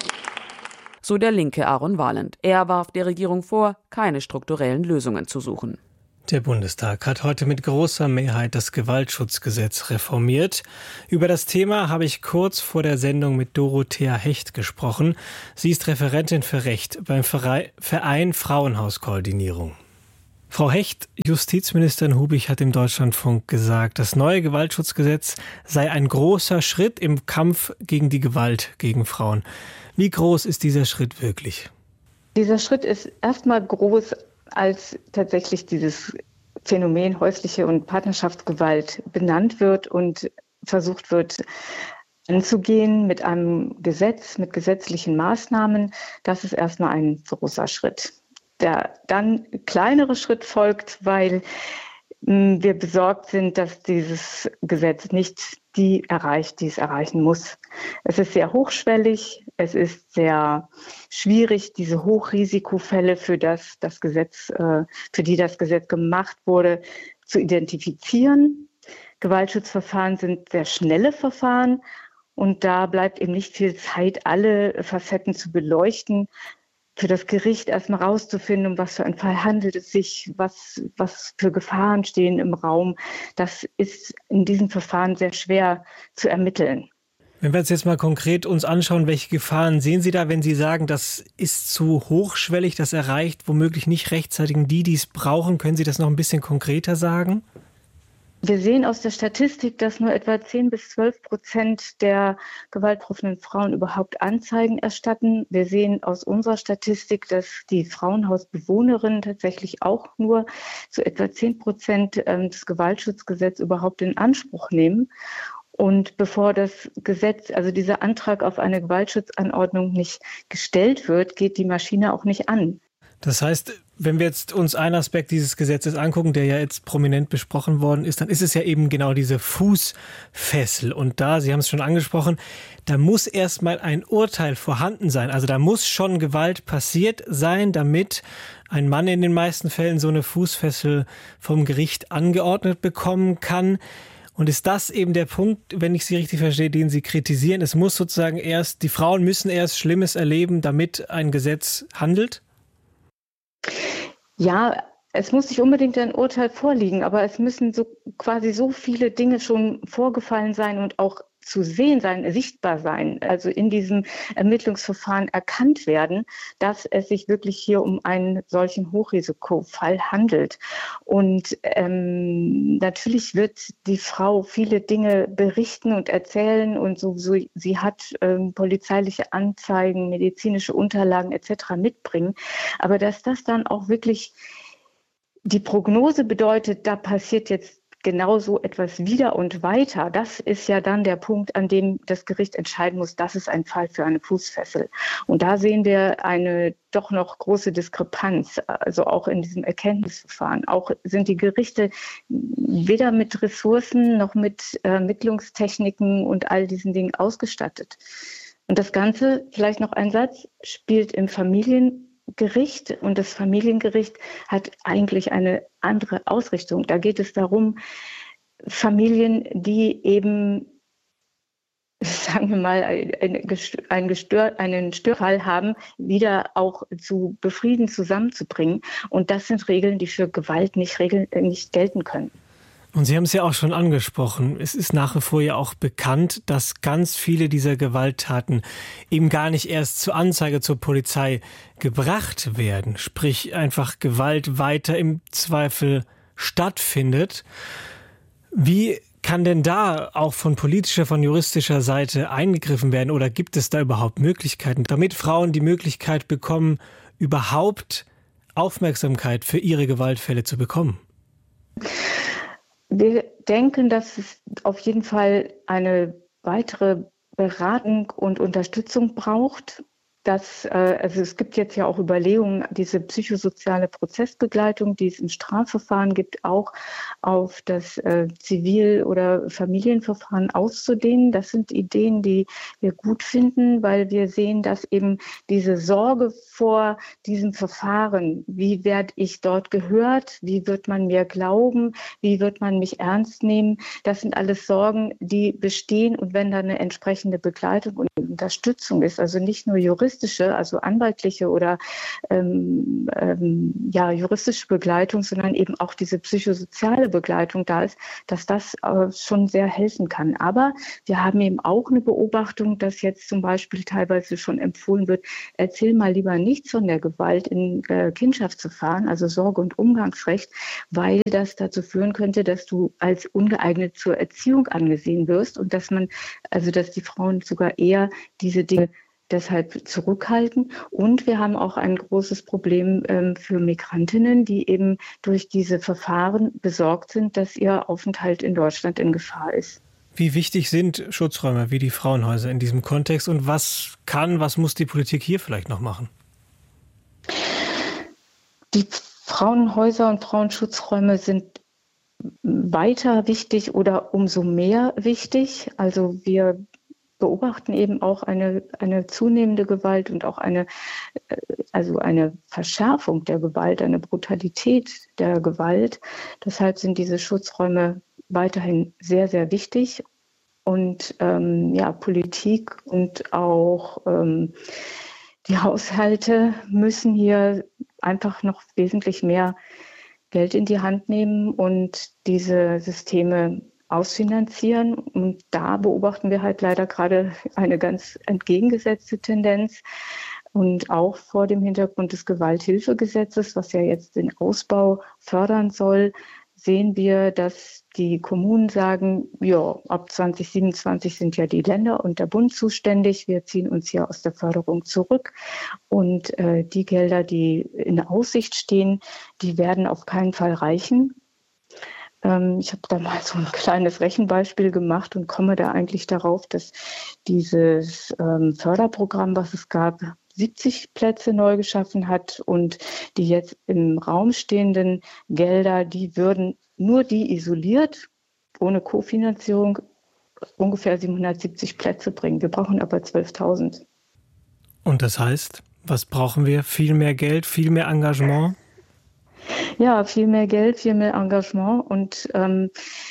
So der linke Aaron Wahland. Er warf der Regierung vor, keine strukturellen Lösungen zu suchen. Der Bundestag hat heute mit großer Mehrheit das Gewaltschutzgesetz reformiert. Über das Thema habe ich kurz vor der Sendung mit Dorothea Hecht gesprochen. Sie ist Referentin für Recht beim Verein Frauenhauskoordinierung. Frau Hecht, Justizministerin Hubig hat im Deutschlandfunk gesagt, das neue Gewaltschutzgesetz sei ein großer Schritt im Kampf gegen die Gewalt gegen Frauen. Wie groß ist dieser Schritt wirklich? Dieser Schritt ist erstmal groß, als tatsächlich dieses Phänomen häusliche und Partnerschaftsgewalt benannt wird und versucht wird anzugehen mit einem Gesetz, mit gesetzlichen Maßnahmen. Das ist erstmal ein großer Schritt. Der dann kleinere Schritt folgt, weil mh, wir besorgt sind, dass dieses Gesetz nicht die erreicht, die es erreichen muss. Es ist sehr hochschwellig, es ist sehr schwierig, diese Hochrisikofälle, für das das Gesetz, äh, für die das Gesetz gemacht wurde, zu identifizieren. Gewaltschutzverfahren sind sehr schnelle Verfahren und da bleibt eben nicht viel Zeit, alle Facetten zu beleuchten. Für das Gericht erstmal rauszufinden, um was für einen Fall handelt es sich, was, was für Gefahren stehen im Raum. Das ist in diesem Verfahren sehr schwer zu ermitteln. Wenn wir uns jetzt mal konkret uns anschauen, welche Gefahren sehen Sie da, wenn Sie sagen, das ist zu hochschwellig, das erreicht womöglich nicht rechtzeitig die, die es brauchen? Können Sie das noch ein bisschen konkreter sagen? Wir sehen aus der Statistik, dass nur etwa zehn bis zwölf Prozent der gewaltbetroffenen Frauen überhaupt Anzeigen erstatten. Wir sehen aus unserer Statistik, dass die Frauenhausbewohnerinnen tatsächlich auch nur zu etwa zehn Prozent des Gewaltschutzgesetzes überhaupt in Anspruch nehmen. Und bevor das Gesetz, also dieser Antrag auf eine Gewaltschutzanordnung nicht gestellt wird, geht die Maschine auch nicht an. Das heißt, wenn wir jetzt uns einen Aspekt dieses Gesetzes angucken, der ja jetzt prominent besprochen worden ist, dann ist es ja eben genau diese Fußfessel. Und da, Sie haben es schon angesprochen, da muss erstmal ein Urteil vorhanden sein. Also da muss schon Gewalt passiert sein, damit ein Mann in den meisten Fällen so eine Fußfessel vom Gericht angeordnet bekommen kann. Und ist das eben der Punkt, wenn ich Sie richtig verstehe, den Sie kritisieren? Es muss sozusagen erst, die Frauen müssen erst Schlimmes erleben, damit ein Gesetz handelt? Ja, es muss nicht unbedingt ein Urteil vorliegen, aber es müssen so quasi so viele Dinge schon vorgefallen sein und auch zu sehen sein, sichtbar sein, also in diesem Ermittlungsverfahren erkannt werden, dass es sich wirklich hier um einen solchen Hochrisikofall handelt. Und ähm, natürlich wird die Frau viele Dinge berichten und erzählen und so, so sie hat ähm, polizeiliche Anzeigen, medizinische Unterlagen et cetera mitbringen. Aber dass das dann auch wirklich die Prognose bedeutet, da passiert jetzt genau so etwas wieder und weiter, das ist ja dann der Punkt, an dem das Gericht entscheiden muss, das ist ein Fall für eine Fußfessel. Und da sehen wir eine doch noch große Diskrepanz, also auch in diesem Erkenntnisverfahren. Auch sind die Gerichte weder mit Ressourcen noch mit Ermittlungstechniken und all diesen Dingen ausgestattet. Und das Ganze, vielleicht noch ein Satz, spielt im Familien Gericht und das Familiengericht hat eigentlich eine andere Ausrichtung. Da geht es darum, Familien, die eben, sagen wir mal, einen, Gestör, einen Störfall haben, wieder auch zu befrieden, zusammenzubringen. Und das sind Regeln, die für Gewalt nicht, Regeln, nicht gelten können. Und Sie haben es ja auch schon angesprochen. Es ist nach wie vor ja auch bekannt, dass ganz viele dieser Gewalttaten eben gar nicht erst zur Anzeige zur Polizei gebracht werden. Sprich, einfach Gewalt weiter im Zweifel stattfindet. Wie kann denn da auch von politischer, von juristischer Seite eingegriffen werden? Oder gibt es da überhaupt Möglichkeiten, damit Frauen die Möglichkeit bekommen, überhaupt Aufmerksamkeit für ihre Gewaltfälle zu bekommen? Wir denken, dass es auf jeden Fall eine weitere Beratung und Unterstützung braucht. Das, äh, also es gibt jetzt ja auch Überlegungen, diese psychosoziale Prozessbegleitung, die es im Strafverfahren gibt, auch auf das äh, Zivil- oder Familienverfahren auszudehnen. Das sind Ideen, die wir gut finden, weil wir sehen, dass eben diese Sorge vor diesem Verfahren, wie werde ich dort gehört, wie wird man mir glauben, wie wird man mich ernst nehmen, das sind alles Sorgen, die bestehen. Und wenn da eine entsprechende Begleitung und Unterstützung ist, also nicht nur juristisch, also anwaltliche oder ähm, ähm, ja, juristische Begleitung, sondern eben auch diese psychosoziale Begleitung da ist, dass das äh, schon sehr helfen kann. Aber wir haben eben auch eine Beobachtung, dass jetzt zum Beispiel teilweise schon empfohlen wird, erzähl mal lieber nichts von der Gewalt in äh, Kindschaftsverfahren, also Sorge- und Umgangsrecht, weil das dazu führen könnte, dass du als ungeeignet zur Erziehung angesehen wirst und dass man, also dass die Frauen sogar eher diese Dinge deshalb zurückhalten. Und wir haben auch ein großes Problem ähm, für Migrantinnen, die eben durch diese Verfahren besorgt sind, dass ihr Aufenthalt in Deutschland in Gefahr ist. Wie wichtig sind Schutzräume wie die Frauenhäuser in diesem Kontext und was kann, was muss die Politik hier vielleicht noch machen? Die Frauenhäuser und Frauenschutzräume sind weiter wichtig oder umso mehr wichtig. Also wir beobachten eben auch eine, eine zunehmende Gewalt und auch eine, also eine Verschärfung der Gewalt, eine Brutalität der Gewalt. Deshalb sind diese Schutzräume weiterhin sehr, sehr wichtig. Und ähm, ja, Politik und auch ähm, die Haushalte müssen hier einfach noch wesentlich mehr Geld in die Hand nehmen und diese Systeme ausfinanzieren. Und da beobachten wir halt leider gerade eine ganz entgegengesetzte Tendenz. Und auch vor dem Hintergrund des Gewalthilfegesetzes, was ja jetzt den Ausbau fördern soll, sehen wir, dass die Kommunen sagen, ja, ab zwanzig siebenundzwanzig sind ja die Länder und der Bund zuständig. Wir ziehen uns hier aus der Förderung zurück. Und äh, die Gelder, die in Aussicht stehen, die werden auf keinen Fall reichen. Ich habe da mal so ein kleines Rechenbeispiel gemacht und komme da eigentlich darauf, dass dieses ähm, Förderprogramm, was es gab, siebzig Plätze neu geschaffen hat und die jetzt im Raum stehenden Gelder, die würden nur die isoliert, ohne Kofinanzierung, ungefähr siebenhundertsiebzig Plätze bringen. Wir brauchen aber zwölftausend. Und das heißt, was brauchen wir? Viel mehr Geld, viel mehr Engagement? Ja, viel mehr Geld, viel mehr Engagement und ähm,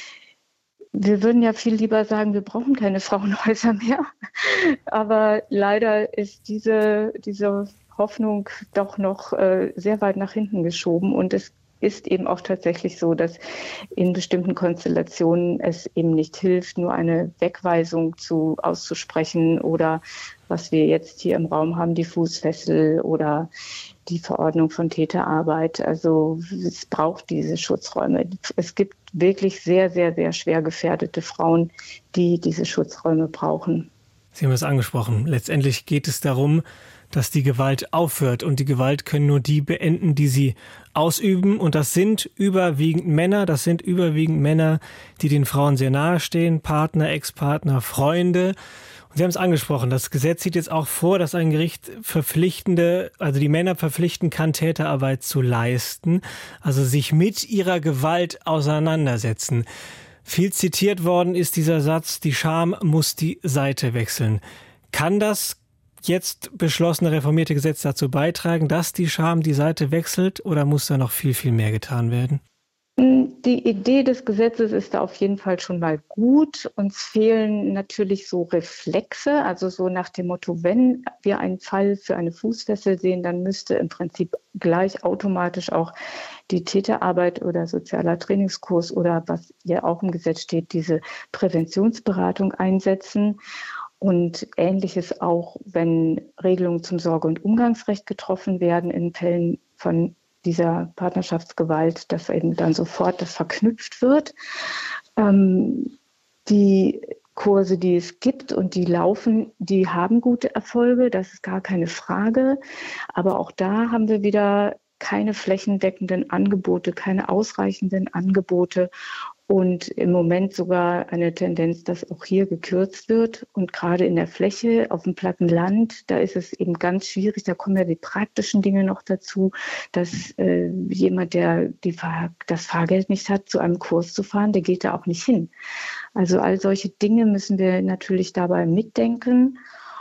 wir würden ja viel lieber sagen, wir brauchen keine Frauenhäuser mehr, aber leider ist diese, diese Hoffnung doch noch äh, sehr weit nach hinten geschoben und es ist eben auch tatsächlich so, dass in bestimmten Konstellationen es eben nicht hilft, nur eine Wegweisung zu, auszusprechen oder was wir jetzt hier im Raum haben, die Fußfessel oder die Verordnung von Täterarbeit. Also es braucht diese Schutzräume. Es gibt wirklich sehr, sehr, sehr schwer gefährdete Frauen, die diese Schutzräume brauchen. Sie haben es angesprochen. Letztendlich geht es darum, dass die Gewalt aufhört. Und die Gewalt können nur die beenden, die sie ausüben. Und das sind überwiegend Männer. Das sind überwiegend Männer, die den Frauen sehr nahe stehen. Partner, Ex-Partner, Freunde. Und Sie haben es angesprochen. Das Gesetz sieht jetzt auch vor, dass ein Gericht verpflichtende, also die Männer verpflichten kann, Täterarbeit zu leisten. Also sich mit ihrer Gewalt auseinandersetzen. Viel zitiert worden ist dieser Satz, die Scham muss die Seite wechseln. Kann das jetzt beschlossene reformierte Gesetz dazu beitragen, dass die Scham die Seite wechselt oder muss da noch viel, viel mehr getan werden? Die Idee des Gesetzes ist da auf jeden Fall schon mal gut. Uns fehlen natürlich so Reflexe, also so nach dem Motto, wenn wir einen Fall für eine Fußfessel sehen, dann müsste im Prinzip gleich automatisch auch die Täterarbeit oder sozialer Trainingskurs oder was ja auch im Gesetz steht, diese Präventionsberatung einsetzen. Und Ähnliches auch, wenn Regelungen zum Sorge- und Umgangsrecht getroffen werden in Fällen von dieser Partnerschaftsgewalt, dass eben dann sofort das verknüpft wird. Ähm, die Kurse, die es gibt und die laufen, die haben gute Erfolge, das ist gar keine Frage. Aber auch da haben wir wieder keine flächendeckenden Angebote, keine ausreichenden Angebote. Und im Moment sogar eine Tendenz, dass auch hier gekürzt wird. Und gerade in der Fläche, auf dem platten Land, da ist es eben ganz schwierig. Da kommen ja die praktischen Dinge noch dazu, dass äh, jemand, der die Fahr- das Fahrgeld nicht hat, zu einem Kurs zu fahren, der geht da auch nicht hin. Also all solche Dinge müssen wir natürlich dabei mitdenken.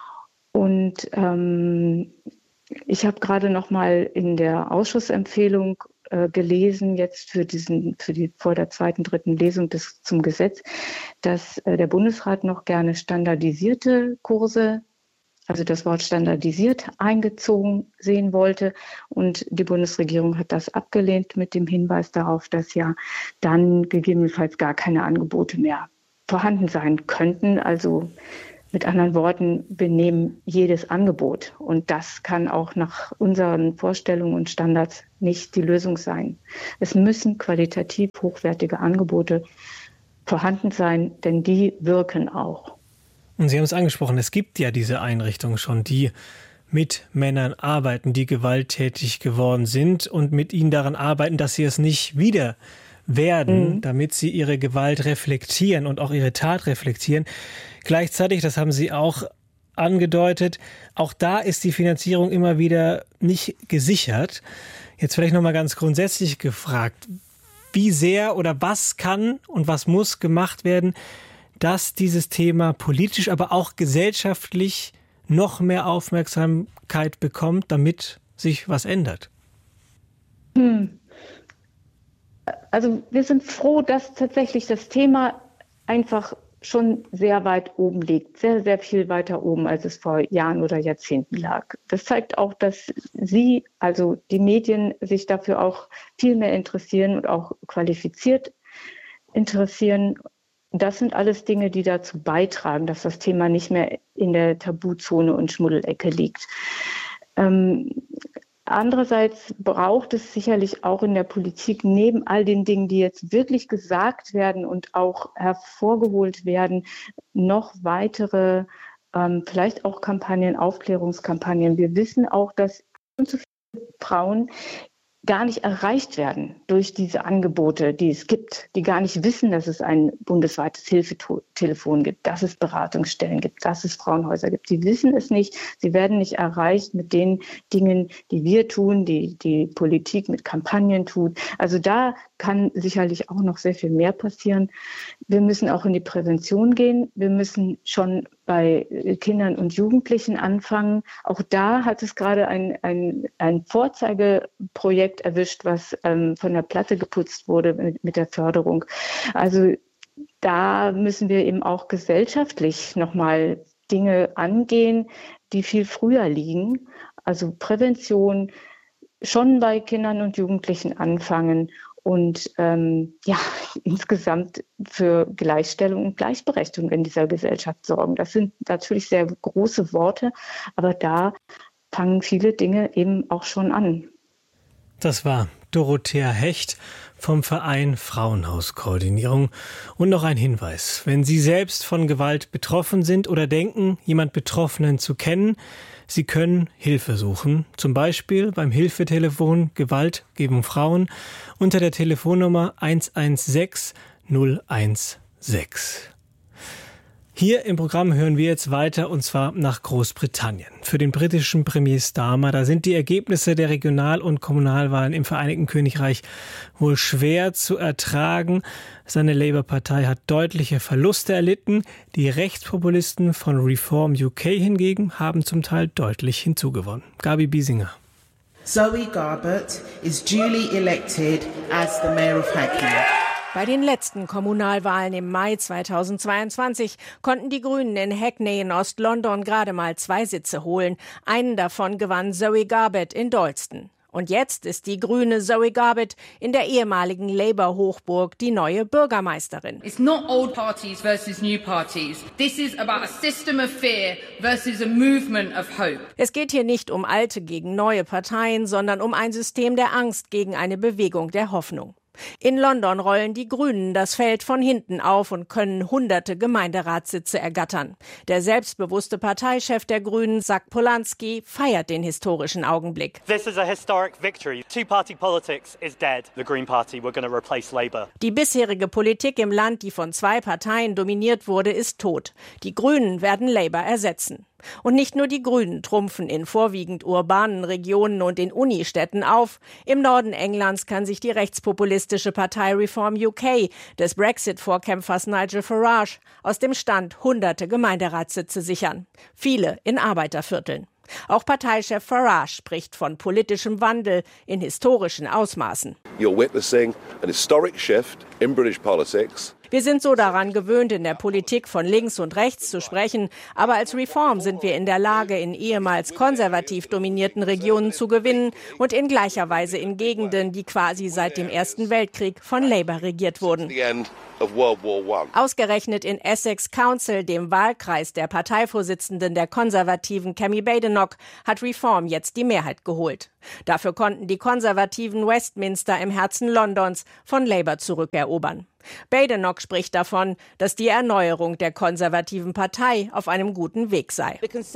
Und ähm, ich habe gerade noch mal in der Ausschussempfehlung gelesen, jetzt für diesen, für die, vor der zweiten, dritten Lesung des, zum Gesetz, dass äh, der Bundesrat noch gerne standardisierte Kurse, also das Wort standardisiert, eingezogen sehen wollte. Und die Bundesregierung hat das abgelehnt mit dem Hinweis darauf, dass ja dann gegebenenfalls gar keine Angebote mehr vorhanden sein könnten. Also mit anderen Worten, wir nehmen jedes Angebot. Und das kann auch nach unseren Vorstellungen und Standards nicht die Lösung sein. Es müssen qualitativ hochwertige Angebote vorhanden sein, denn die wirken auch. Und Sie haben es angesprochen, es gibt ja diese Einrichtungen schon, die mit Männern arbeiten, die gewalttätig geworden sind und mit ihnen daran arbeiten, dass sie es nicht wieder werden, mhm. damit sie ihre Gewalt reflektieren und auch ihre Tat reflektieren. Gleichzeitig, das haben Sie auch angedeutet, auch da ist die Finanzierung immer wieder nicht gesichert. Jetzt vielleicht noch mal ganz grundsätzlich gefragt, wie sehr oder was kann und was muss gemacht werden, dass dieses Thema politisch, aber auch gesellschaftlich noch mehr Aufmerksamkeit bekommt, damit sich was ändert? Hm. Also wir sind froh, dass tatsächlich das Thema einfach schon sehr weit oben liegt, sehr, sehr viel weiter oben, als es vor Jahren oder Jahrzehnten lag. Das zeigt auch, dass Sie, also die Medien, sich dafür auch viel mehr interessieren und auch qualifiziert interessieren. Das sind alles Dinge, die dazu beitragen, dass das Thema nicht mehr in der Tabuzone und Schmuddelecke liegt. Ähm, Andererseits braucht es sicherlich auch in der Politik neben all den Dingen, die jetzt wirklich gesagt werden und auch hervorgeholt werden, noch weitere, ähm, vielleicht auch Kampagnen, Aufklärungskampagnen. Wir wissen auch, dass zu viele Frauen gar nicht erreicht werden durch diese Angebote, die es gibt, die gar nicht wissen, dass es ein bundesweites Hilfetelefon gibt, dass es Beratungsstellen gibt, dass es Frauenhäuser gibt. Sie wissen es nicht, sie werden nicht erreicht mit den Dingen, die wir tun, die die Politik mit Kampagnen tut. Also da kann sicherlich auch noch sehr viel mehr passieren. Wir müssen auch in die Prävention gehen. Wir müssen schon bei Kindern und Jugendlichen anfangen. Auch da hat es gerade ein, ein, ein Vorzeigeprojekt erwischt, was ähm, von der Platte geputzt wurde mit, mit der Förderung. Also da müssen wir eben auch gesellschaftlich nochmal Dinge angehen, die viel früher liegen. Also Prävention schon bei Kindern und Jugendlichen anfangen und ähm, ja, insgesamt für Gleichstellung und Gleichberechtigung in dieser Gesellschaft sorgen. Das sind natürlich sehr große Worte, aber da fangen viele Dinge eben auch schon an. Das war Dorothea Hecht vom Verein Frauenhauskoordinierung. Und noch ein Hinweis: Wenn Sie selbst von Gewalt betroffen sind oder denken, jemand Betroffenen zu kennen, Sie können Hilfe suchen, zum Beispiel beim Hilfetelefon Gewalt gegen Frauen unter der Telefonnummer eins eins sechs null eins sechs. Hier im Programm hören wir jetzt weiter, und zwar nach Großbritannien. Für den britischen Premier Starmer, da sind die Ergebnisse der Regional- und Kommunalwahlen im Vereinigten Königreich wohl schwer zu ertragen. Seine Labour-Partei hat deutliche Verluste erlitten. Die Rechtspopulisten von Reform U K hingegen haben zum Teil deutlich hinzugewonnen. Gabi Biesinger. Zoe Garbett is duly elected as the Mayor of Hackney. Bei den letzten Kommunalwahlen im Mai zweitausendzweiundzwanzig konnten die Grünen in Hackney in Ost-London gerade mal zwei Sitze holen. Einen davon gewann Zoe Garbett in Dalston. Und jetzt ist die grüne Zoe Garbett in der ehemaligen Labour-Hochburg die neue Bürgermeisterin. It's not old parties versus new parties. This is about a system of fear versus a movement of hope. Es geht hier nicht um alte gegen neue Parteien, sondern um ein System der Angst gegen eine Bewegung der Hoffnung. In London rollen die Grünen das Feld von hinten auf und können hunderte Gemeinderatssitze ergattern. Der selbstbewusste Parteichef der Grünen, Zac Polanski, feiert den historischen Augenblick. This is a historic victory. Two-party politics is dead. The Green Party, we're going to replace Labour. Die bisherige Politik im Land, die von zwei Parteien dominiert wurde, ist tot. Die Grünen werden Labour ersetzen. Und nicht nur die Grünen trumpfen in vorwiegend urbanen Regionen und in Unistädten auf. Im Norden Englands kann sich die rechtspopulistische Partei Reform U K des Brexit-Vorkämpfers Nigel Farage aus dem Stand hunderte Gemeinderatssitze sichern. Viele in Arbeitervierteln. Auch Parteichef Farage spricht von politischem Wandel in historischen Ausmaßen. You're witnessing an historic shift in British politics. Wir sind so daran gewöhnt, in der Politik von links und rechts zu sprechen. Aber als Reform sind wir in der Lage, in ehemals konservativ dominierten Regionen zu gewinnen und in gleicher Weise in Gegenden, die quasi seit dem Ersten Weltkrieg von Labour regiert wurden. Ausgerechnet in Essex Council, dem Wahlkreis der Parteivorsitzenden der Konservativen Kemi Badenoch, hat Reform jetzt die Mehrheit geholt. Dafür konnten die Konservativen Westminster im Herzen Londons von Labour zurückerobern. Badenoch spricht davon, dass die Erneuerung der konservativen Partei auf einem guten Weg sei.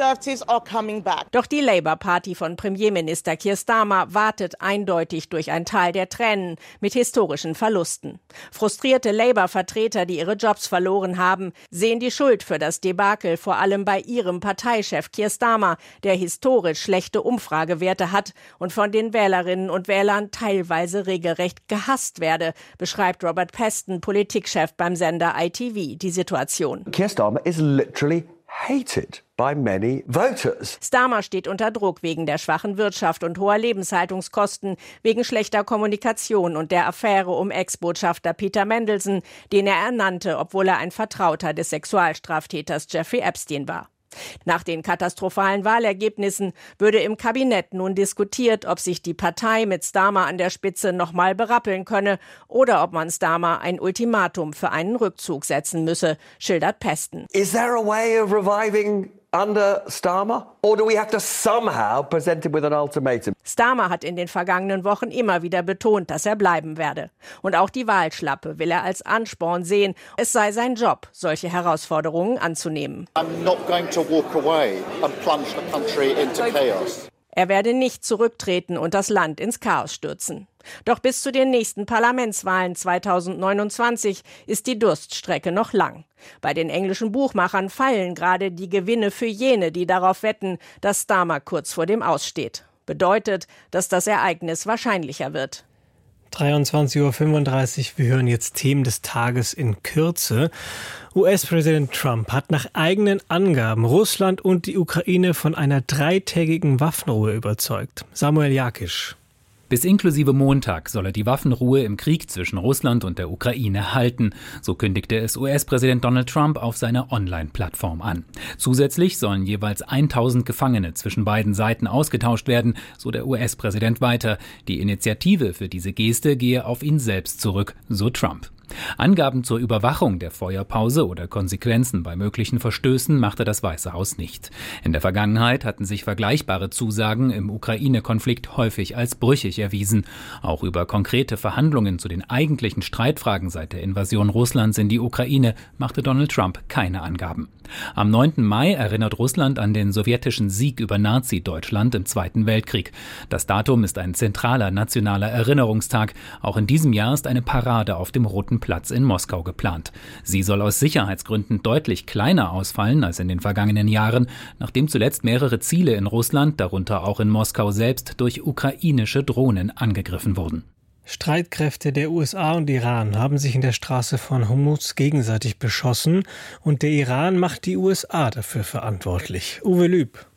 Doch die Labour-Party von Premierminister Keir Starmer wartet eindeutig durch ein Tal der Tränen mit historischen Verlusten. Frustrierte Labour-Vertreter, die ihre Jobs verloren haben, sehen die Schuld für das Debakel vor allem bei ihrem Parteichef Keir Starmer, der historisch schlechte Umfragewerte hat und von den Wählerinnen und Wählern teilweise regelrecht gehasst werde, beschreibt Robert Peston, Politikchef beim Sender I T V, die Situation. Keir Starmer is literally hated by many voters. Starmer steht unter Druck wegen der schwachen Wirtschaft und hoher Lebenshaltungskosten, wegen schlechter Kommunikation und der Affäre um Ex-Botschafter Peter Mandelson, den er ernannte, obwohl er ein Vertrauter des Sexualstraftäters Jeffrey Epstein war. Nach den katastrophalen Wahlergebnissen würde im Kabinett nun diskutiert, ob sich die Partei mit Starmer an der Spitze nochmal berappeln könne oder ob man Starmer ein Ultimatum für einen Rückzug setzen müsse, schildert Peston. Is there a way of reviving under Starmer? Or do we have to somehow present him with an ultimatum? Starmer hat in den vergangenen Wochen immer wieder betont, dass er bleiben werde. Und auch die Wahlschlappe will er als Ansporn sehen. Es sei sein Job, solche Herausforderungen anzunehmen. I'm not going to walk away and plunge the country into chaos. Er werde nicht zurücktreten und das Land ins Chaos stürzen. Doch bis zu den nächsten Parlamentswahlen zweitausendneunundzwanzig ist die Durststrecke noch lang. Bei den englischen Buchmachern fallen gerade die Gewinne für jene, die darauf wetten, dass Starmer kurz vor dem Aus steht. Bedeutet, dass das Ereignis wahrscheinlicher wird. dreiundzwanzig Uhr fünfunddreißig, wir hören jetzt Themen des Tages in Kürze. U S-Präsident Trump hat nach eigenen Angaben Russland und die Ukraine von einer dreitägigen Waffenruhe überzeugt. Samuel Jakisch. Bis inklusive Montag soll er die Waffenruhe im Krieg zwischen Russland und der Ukraine halten. So kündigte es U S-Präsident Donald Trump auf seiner Online-Plattform an. Zusätzlich sollen jeweils tausend Gefangene zwischen beiden Seiten ausgetauscht werden, so der U S-Präsident weiter. Die Initiative für diese Geste gehe auf ihn selbst zurück, so Trump. Angaben zur Überwachung der Feuerpause oder Konsequenzen bei möglichen Verstößen machte das Weiße Haus nicht. In der Vergangenheit hatten sich vergleichbare Zusagen im Ukraine-Konflikt häufig als brüchig erwiesen. Auch über konkrete Verhandlungen zu den eigentlichen Streitfragen seit der Invasion Russlands in die Ukraine machte Donald Trump keine Angaben. Am neunten Mai erinnert Russland an den sowjetischen Sieg über Nazi-Deutschland im Zweiten Weltkrieg. Das Datum ist ein zentraler nationaler Erinnerungstag. Auch in diesem Jahr ist eine Parade auf dem Roten Platz in Moskau geplant. Sie soll aus Sicherheitsgründen deutlich kleiner ausfallen als in den vergangenen Jahren, nachdem zuletzt mehrere Ziele in Russland, darunter auch in Moskau selbst, durch ukrainische Drohnen angegriffen wurden. Streitkräfte der U S A und Iran haben sich in der Straße von Hormuz gegenseitig beschossen und der Iran macht die U S A dafür verantwortlich. Uwe Lüb.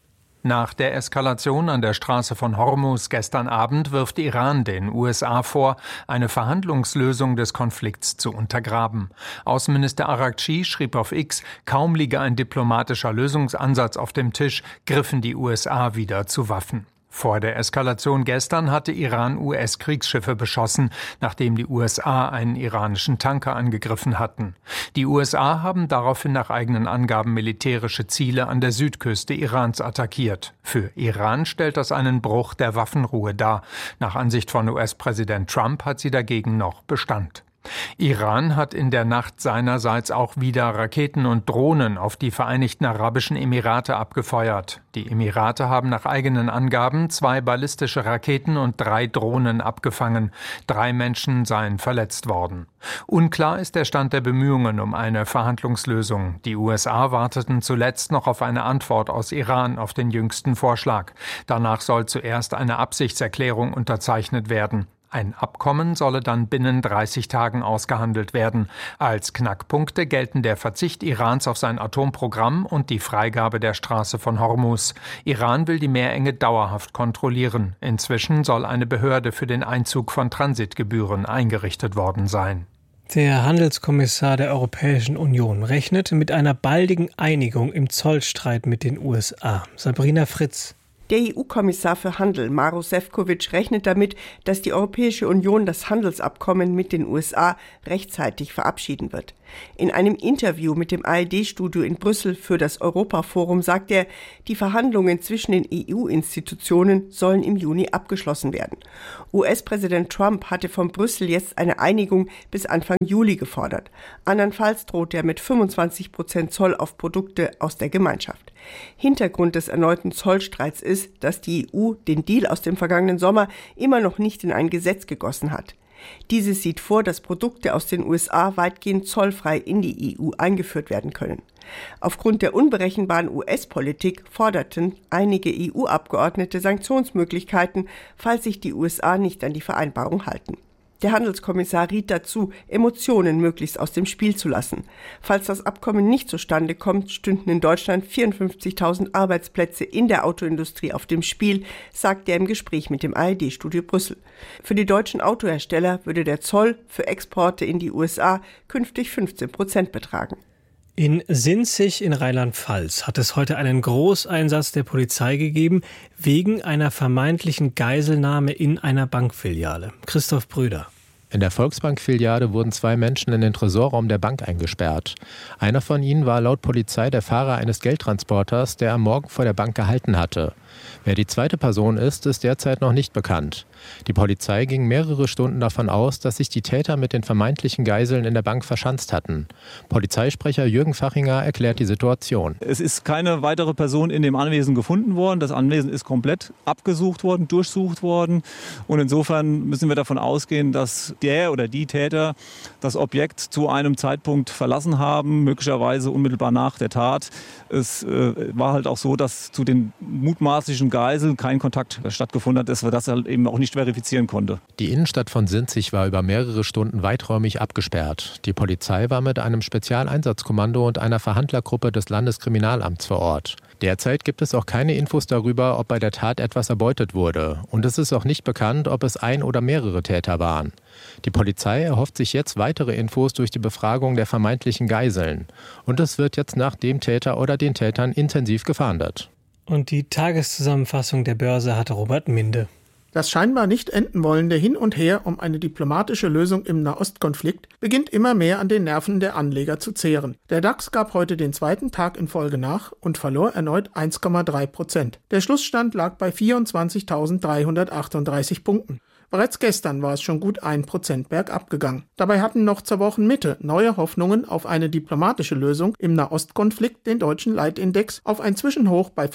Nach der Eskalation an der Straße von Hormuz gestern Abend wirft Iran den U S A vor, eine Verhandlungslösung des Konflikts zu untergraben. Außenminister Araghchi schrieb auf X, kaum liege ein diplomatischer Lösungsansatz auf dem Tisch, griffen die U S A wieder zu Waffen. Vor der Eskalation gestern hatte Iran U S-Kriegsschiffe beschossen, nachdem die U S A einen iranischen Tanker angegriffen hatten. Die U S A haben daraufhin nach eigenen Angaben militärische Ziele an der Südküste Irans attackiert. Für Iran stellt das einen Bruch der Waffenruhe dar. Nach Ansicht von U S-Präsident Trump hat sie dagegen noch Bestand. Iran hat in der Nacht seinerseits auch wieder Raketen und Drohnen auf die Vereinigten Arabischen Emirate abgefeuert. Die Emirate haben nach eigenen Angaben zwei ballistische Raketen und drei Drohnen abgefangen. Drei Menschen seien verletzt worden. Unklar ist der Stand der Bemühungen um eine Verhandlungslösung. Die U S A warteten zuletzt noch auf eine Antwort aus Iran auf den jüngsten Vorschlag. Danach soll zuerst eine Absichtserklärung unterzeichnet werden. Ein Abkommen solle dann binnen dreißig Tagen ausgehandelt werden. Als Knackpunkte gelten der Verzicht Irans auf sein Atomprogramm und die Freigabe der Straße von Hormuz. Iran will die Meerenge dauerhaft kontrollieren. Inzwischen soll eine Behörde für den Einzug von Transitgebühren eingerichtet worden sein. Der Handelskommissar der Europäischen Union rechnet mit einer baldigen Einigung im Zollstreit mit den U S A. Sabrina Fritz. Der E U-Kommissar für Handel, Maroš Šefčovič, rechnet damit, dass die Europäische Union das Handelsabkommen mit den U S A rechtzeitig verabschieden wird. In einem Interview mit dem A R D-Studio in Brüssel für das Europaforum sagt er, die Verhandlungen zwischen den E U-Institutionen sollen im Juni abgeschlossen werden. U S-Präsident Trump hatte von Brüssel jetzt eine Einigung bis Anfang Juli gefordert. Andernfalls droht er mit fünfundzwanzig Prozent Zoll auf Produkte aus der Gemeinschaft. Hintergrund des erneuten Zollstreits ist, dass die E U den Deal aus dem vergangenen Sommer immer noch nicht in ein Gesetz gegossen hat. Dieses sieht vor, dass Produkte aus den U S A weitgehend zollfrei in die E U eingeführt werden können. Aufgrund der unberechenbaren U S-Politik forderten einige E U-Abgeordnete Sanktionsmöglichkeiten, falls sich die U S A nicht an die Vereinbarung halten. Der Handelskommissar riet dazu, Emotionen möglichst aus dem Spiel zu lassen. Falls das Abkommen nicht zustande kommt, stünden in Deutschland vierundfünfzigtausend Arbeitsplätze in der Autoindustrie auf dem Spiel, sagt er im Gespräch mit dem A R D-Studio Brüssel. Für die deutschen Autohersteller würde der Zoll für Exporte in die U S A künftig fünfzehn Prozent betragen. In Sinzig in Rheinland-Pfalz hat es heute einen Großeinsatz der Polizei gegeben, wegen einer vermeintlichen Geiselnahme in einer Bankfiliale. Christoph Brüder. In der Volksbank-Filiale wurden zwei Menschen in den Tresorraum der Bank eingesperrt. Einer von ihnen war laut Polizei der Fahrer eines Geldtransporters, der am Morgen vor der Bank gehalten hatte. Wer die zweite Person ist, ist derzeit noch nicht bekannt. Die Polizei ging mehrere Stunden davon aus, dass sich die Täter mit den vermeintlichen Geiseln in der Bank verschanzt hatten. Polizeisprecher Jürgen Fachinger erklärt die Situation. Es ist keine weitere Person in dem Anwesen gefunden worden. Das Anwesen ist komplett abgesucht worden, durchsucht worden. Und insofern müssen wir davon ausgehen, dass der oder die Täter das Objekt zu einem Zeitpunkt verlassen haben, möglicherweise unmittelbar nach der Tat. Es äh, war halt auch so, dass zu den mutmaßlichen Geiseln kein Kontakt stattgefunden hat, dass wir das halt eben auch nicht verifizieren konnte. Die Innenstadt von Sinzig war über mehrere Stunden weiträumig abgesperrt. Die Polizei war mit einem Spezialeinsatzkommando und einer Verhandlergruppe des Landeskriminalamts vor Ort. Derzeit gibt es auch keine Infos darüber, ob bei der Tat etwas erbeutet wurde. Und es ist auch nicht bekannt, ob es ein oder mehrere Täter waren. Die Polizei erhofft sich jetzt weitere Infos durch die Befragung der vermeintlichen Geiseln. Und es wird jetzt nach dem Täter oder den Tätern intensiv gefahndet. Und die Tageszusammenfassung der Börse hatte Robert Minde. Das scheinbar nicht enden wollende Hin und Her um eine diplomatische Lösung im Nahostkonflikt beginnt immer mehr an den Nerven der Anleger zu zehren. Der DAX gab heute den zweiten Tag in Folge nach und verlor erneut eins Komma drei Prozent. Der Schlussstand lag bei vierundzwanzigtausenddreihundertachtunddreißig Punkten. Bereits gestern war es schon gut ein Prozent bergab gegangen. Dabei hatten noch zur Wochenmitte neue Hoffnungen auf eine diplomatische Lösung im Nahostkonflikt den deutschen Leitindex auf ein Zwischenhoch bei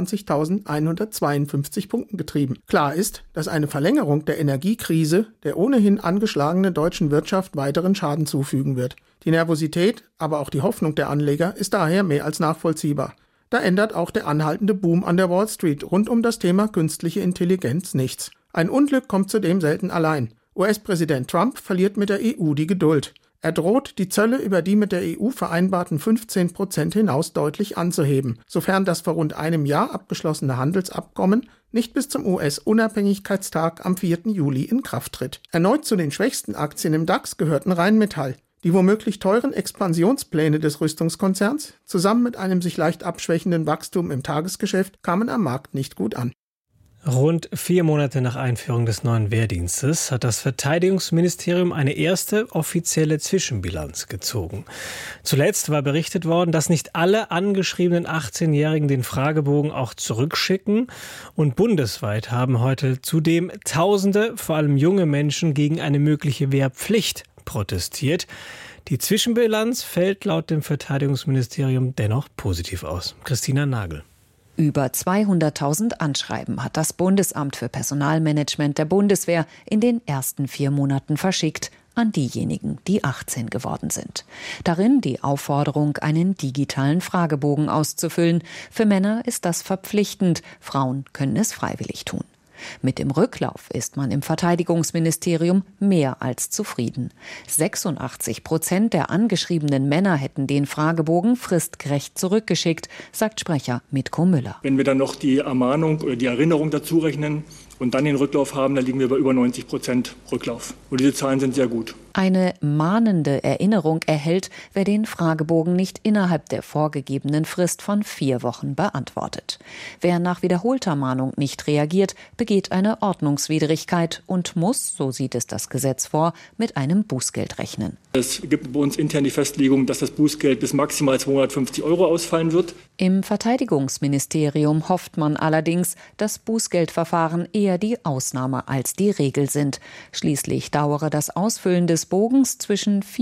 fünfundzwanzigtausendeinhundertzweiundfünfzig Punkten getrieben. Klar ist, dass eine Verlängerung der Energiekrise der ohnehin angeschlagenen deutschen Wirtschaft weiteren Schaden zufügen wird. Die Nervosität, aber auch die Hoffnung der Anleger ist daher mehr als nachvollziehbar. Da ändert auch der anhaltende Boom an der Wall Street rund um das Thema künstliche Intelligenz nichts. Ein Unglück kommt zudem selten allein. U S-Präsident Trump verliert mit der E U die Geduld. Er droht, die Zölle über die mit der E U vereinbarten fünfzehn Prozent hinaus deutlich anzuheben, sofern das vor rund einem Jahr abgeschlossene Handelsabkommen nicht bis zum U S-Unabhängigkeitstag am vierten Juli in Kraft tritt. Erneut zu den schwächsten Aktien im DAX gehörten Rheinmetall. Die womöglich teuren Expansionspläne des Rüstungskonzerns, zusammen mit einem sich leicht abschwächenden Wachstum im Tagesgeschäft, kamen am Markt nicht gut an. Rund vier Monate nach Einführung des neuen Wehrdienstes hat das Verteidigungsministerium eine erste offizielle Zwischenbilanz gezogen. Zuletzt war berichtet worden, dass nicht alle angeschriebenen achtzehnjährigen den Fragebogen auch zurückschicken. Und bundesweit haben heute zudem Tausende, vor allem junge Menschen, gegen eine mögliche Wehrpflicht protestiert. Die Zwischenbilanz fällt laut dem Verteidigungsministerium dennoch positiv aus. Christina Nagel. Über zweihunderttausend Anschreiben hat das Bundesamt für Personalmanagement der Bundeswehr in den ersten vier Monaten verschickt an diejenigen, die achtzehn geworden sind. Darin die Aufforderung, einen digitalen Fragebogen auszufüllen. Für Männer ist das verpflichtend, Frauen können es freiwillig tun. Mit dem Rücklauf ist man im Verteidigungsministerium mehr als zufrieden. sechsundachtzig Prozent der angeschriebenen Männer hätten den Fragebogen fristgerecht zurückgeschickt, sagt Sprecher Mitko Müller. Wenn wir dann noch die Ermahnung oder die Erinnerung dazu rechnen und dann den Rücklauf haben, dann liegen wir bei über neunzig Prozent Rücklauf. Und diese Zahlen sind sehr gut. Eine mahnende Erinnerung erhält, wer den Fragebogen nicht innerhalb der vorgegebenen Frist von vier Wochen beantwortet. Wer nach wiederholter Mahnung nicht reagiert, begeht eine Ordnungswidrigkeit und muss, so sieht es das Gesetz vor, mit einem Bußgeld rechnen. Es gibt bei uns intern die Festlegung, dass das Bußgeld bis maximal zweihundertfünfzig Euro ausfallen wird. Im Verteidigungsministerium hofft man allerdings, dass Bußgeldverfahren eher die Ausnahme als die Regel sind. Schließlich dauere das Ausfüllen des Bogens zwischen